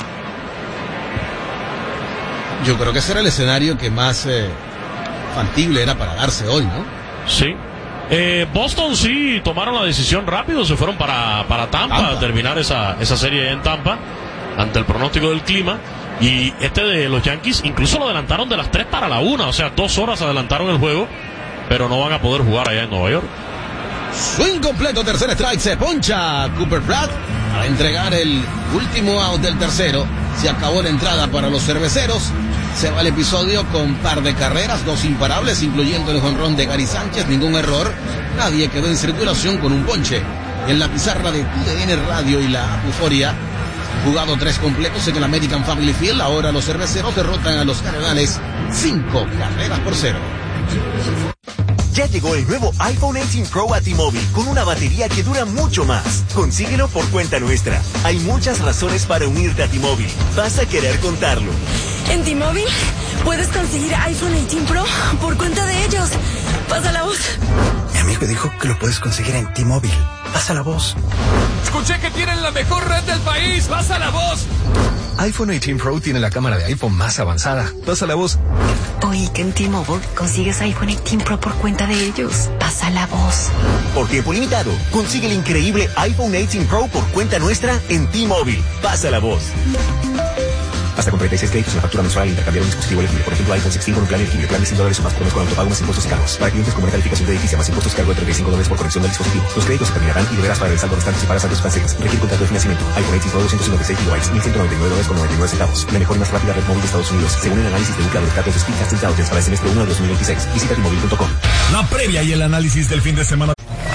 Yo creo que ese era el escenario que más factible era para darse hoy, ¿no? Sí. Boston sí tomaron la decisión rápido, se fueron para Tampa a terminar esa serie en Tampa ante el pronóstico del clima. Y este de los Yankees incluso lo adelantaron de las 3 para la 1, o sea, 2 horas adelantaron el juego, pero no van a poder jugar allá en Nueva York. Swing completo, tercer strike, se poncha Cooper Pratt a entregar el último out del tercero. Se acabó la entrada para los cerveceros. Se va el episodio con par de carreras, 2 imparables, incluyendo el jonrón de Gary Sánchez, ningún error. Nadie quedó en circulación con un ponche. En la pizarra de TUDN Radio y la Euforia, jugado 3 completos en el American Family Field. Ahora los cerveceros derrotan a los Cardenales 5 carreras por 0. Ya llegó el nuevo iPhone 18 Pro a T-Mobile con una batería que dura mucho más. Consíguelo por cuenta nuestra. Hay muchas razones para unirte a T-Mobile. Vas a querer contarlo. En T-Mobile puedes conseguir iPhone 18 Pro por cuenta de ellos. Pasa la voz. Mi amigo dijo que lo puedes conseguir en T-Mobile. Pasa la voz. Escuché que tienen la mejor red del país. Pasa la voz. iPhone 18 Pro tiene la cámara de iPhone más avanzada. Pasa la voz. Oí que en T-Mobile consigues iPhone 18 Pro por cuenta de ellos. Pasa la voz. Por tiempo limitado, consigue el increíble iPhone 18 Pro por cuenta nuestra en T-Mobile. Pasa la voz. Hasta con 36 créditos en la factura mensual al intercambiar un dispositivo elegible. Por ejemplo, iPhone 16 con un plan elegible. Plan de $100 o más por mes con autopago más impuestos y cargos. Para clientes con calificación de edificio más impuestos cargo de $35 por conexión del dispositivo. Los créditos se terminarán y deberás pagar el saldo restante si pagas saldos canceles. Requiere contrato de financiamiento. iPhone 18 Pro 256 GB, $1.199.99. La mejor y más rápida red móvil de Estados Unidos, según el análisis de Ookla de los datos de Speedcast Intelligence para el semestre 1 de 2026. Visita T-Mobile.com. La previa y el análisis del fin de semana.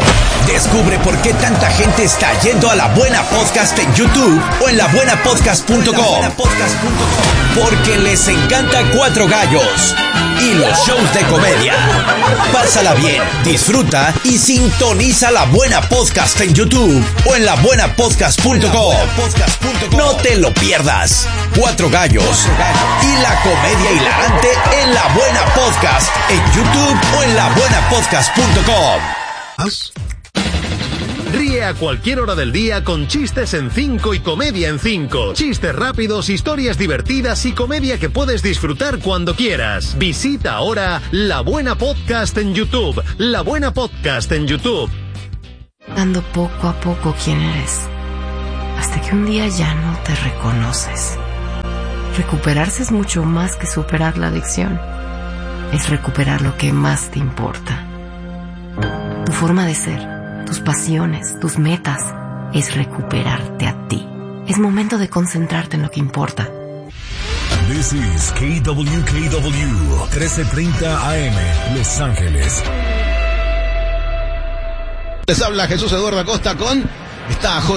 Descubre por qué tanta gente está yendo a La Buena Podcast en YouTube o en labuenapodcast.com. Porque les encanta Cuatro Gallos y los shows de comedia. Pásala bien, disfruta y sintoniza La Buena Podcast en YouTube o en labuenapodcast.com. No te lo pierdas. Cuatro Gallos y la comedia hilarante en La Buena Podcast en YouTube o en labuenapodcast.com. Ríe a cualquier hora del día con Chistes en 5 y Comedia en 5. Chistes rápidos, historias divertidas y comedia que puedes disfrutar cuando quieras. Visita ahora La Buena Podcast en YouTube. La Buena Podcast en YouTube. Dando poco a poco quién eres, hasta que un día ya no te reconoces. Recuperarse es mucho más que superar la adicción. Es recuperar lo que más te importa. Tu forma de ser, tus pasiones, tus metas, es recuperarte a ti. Es momento de concentrarte en lo que importa. This is KWKW 1330 AM, Los Ángeles. Les habla Jesús Eduardo Acosta con esta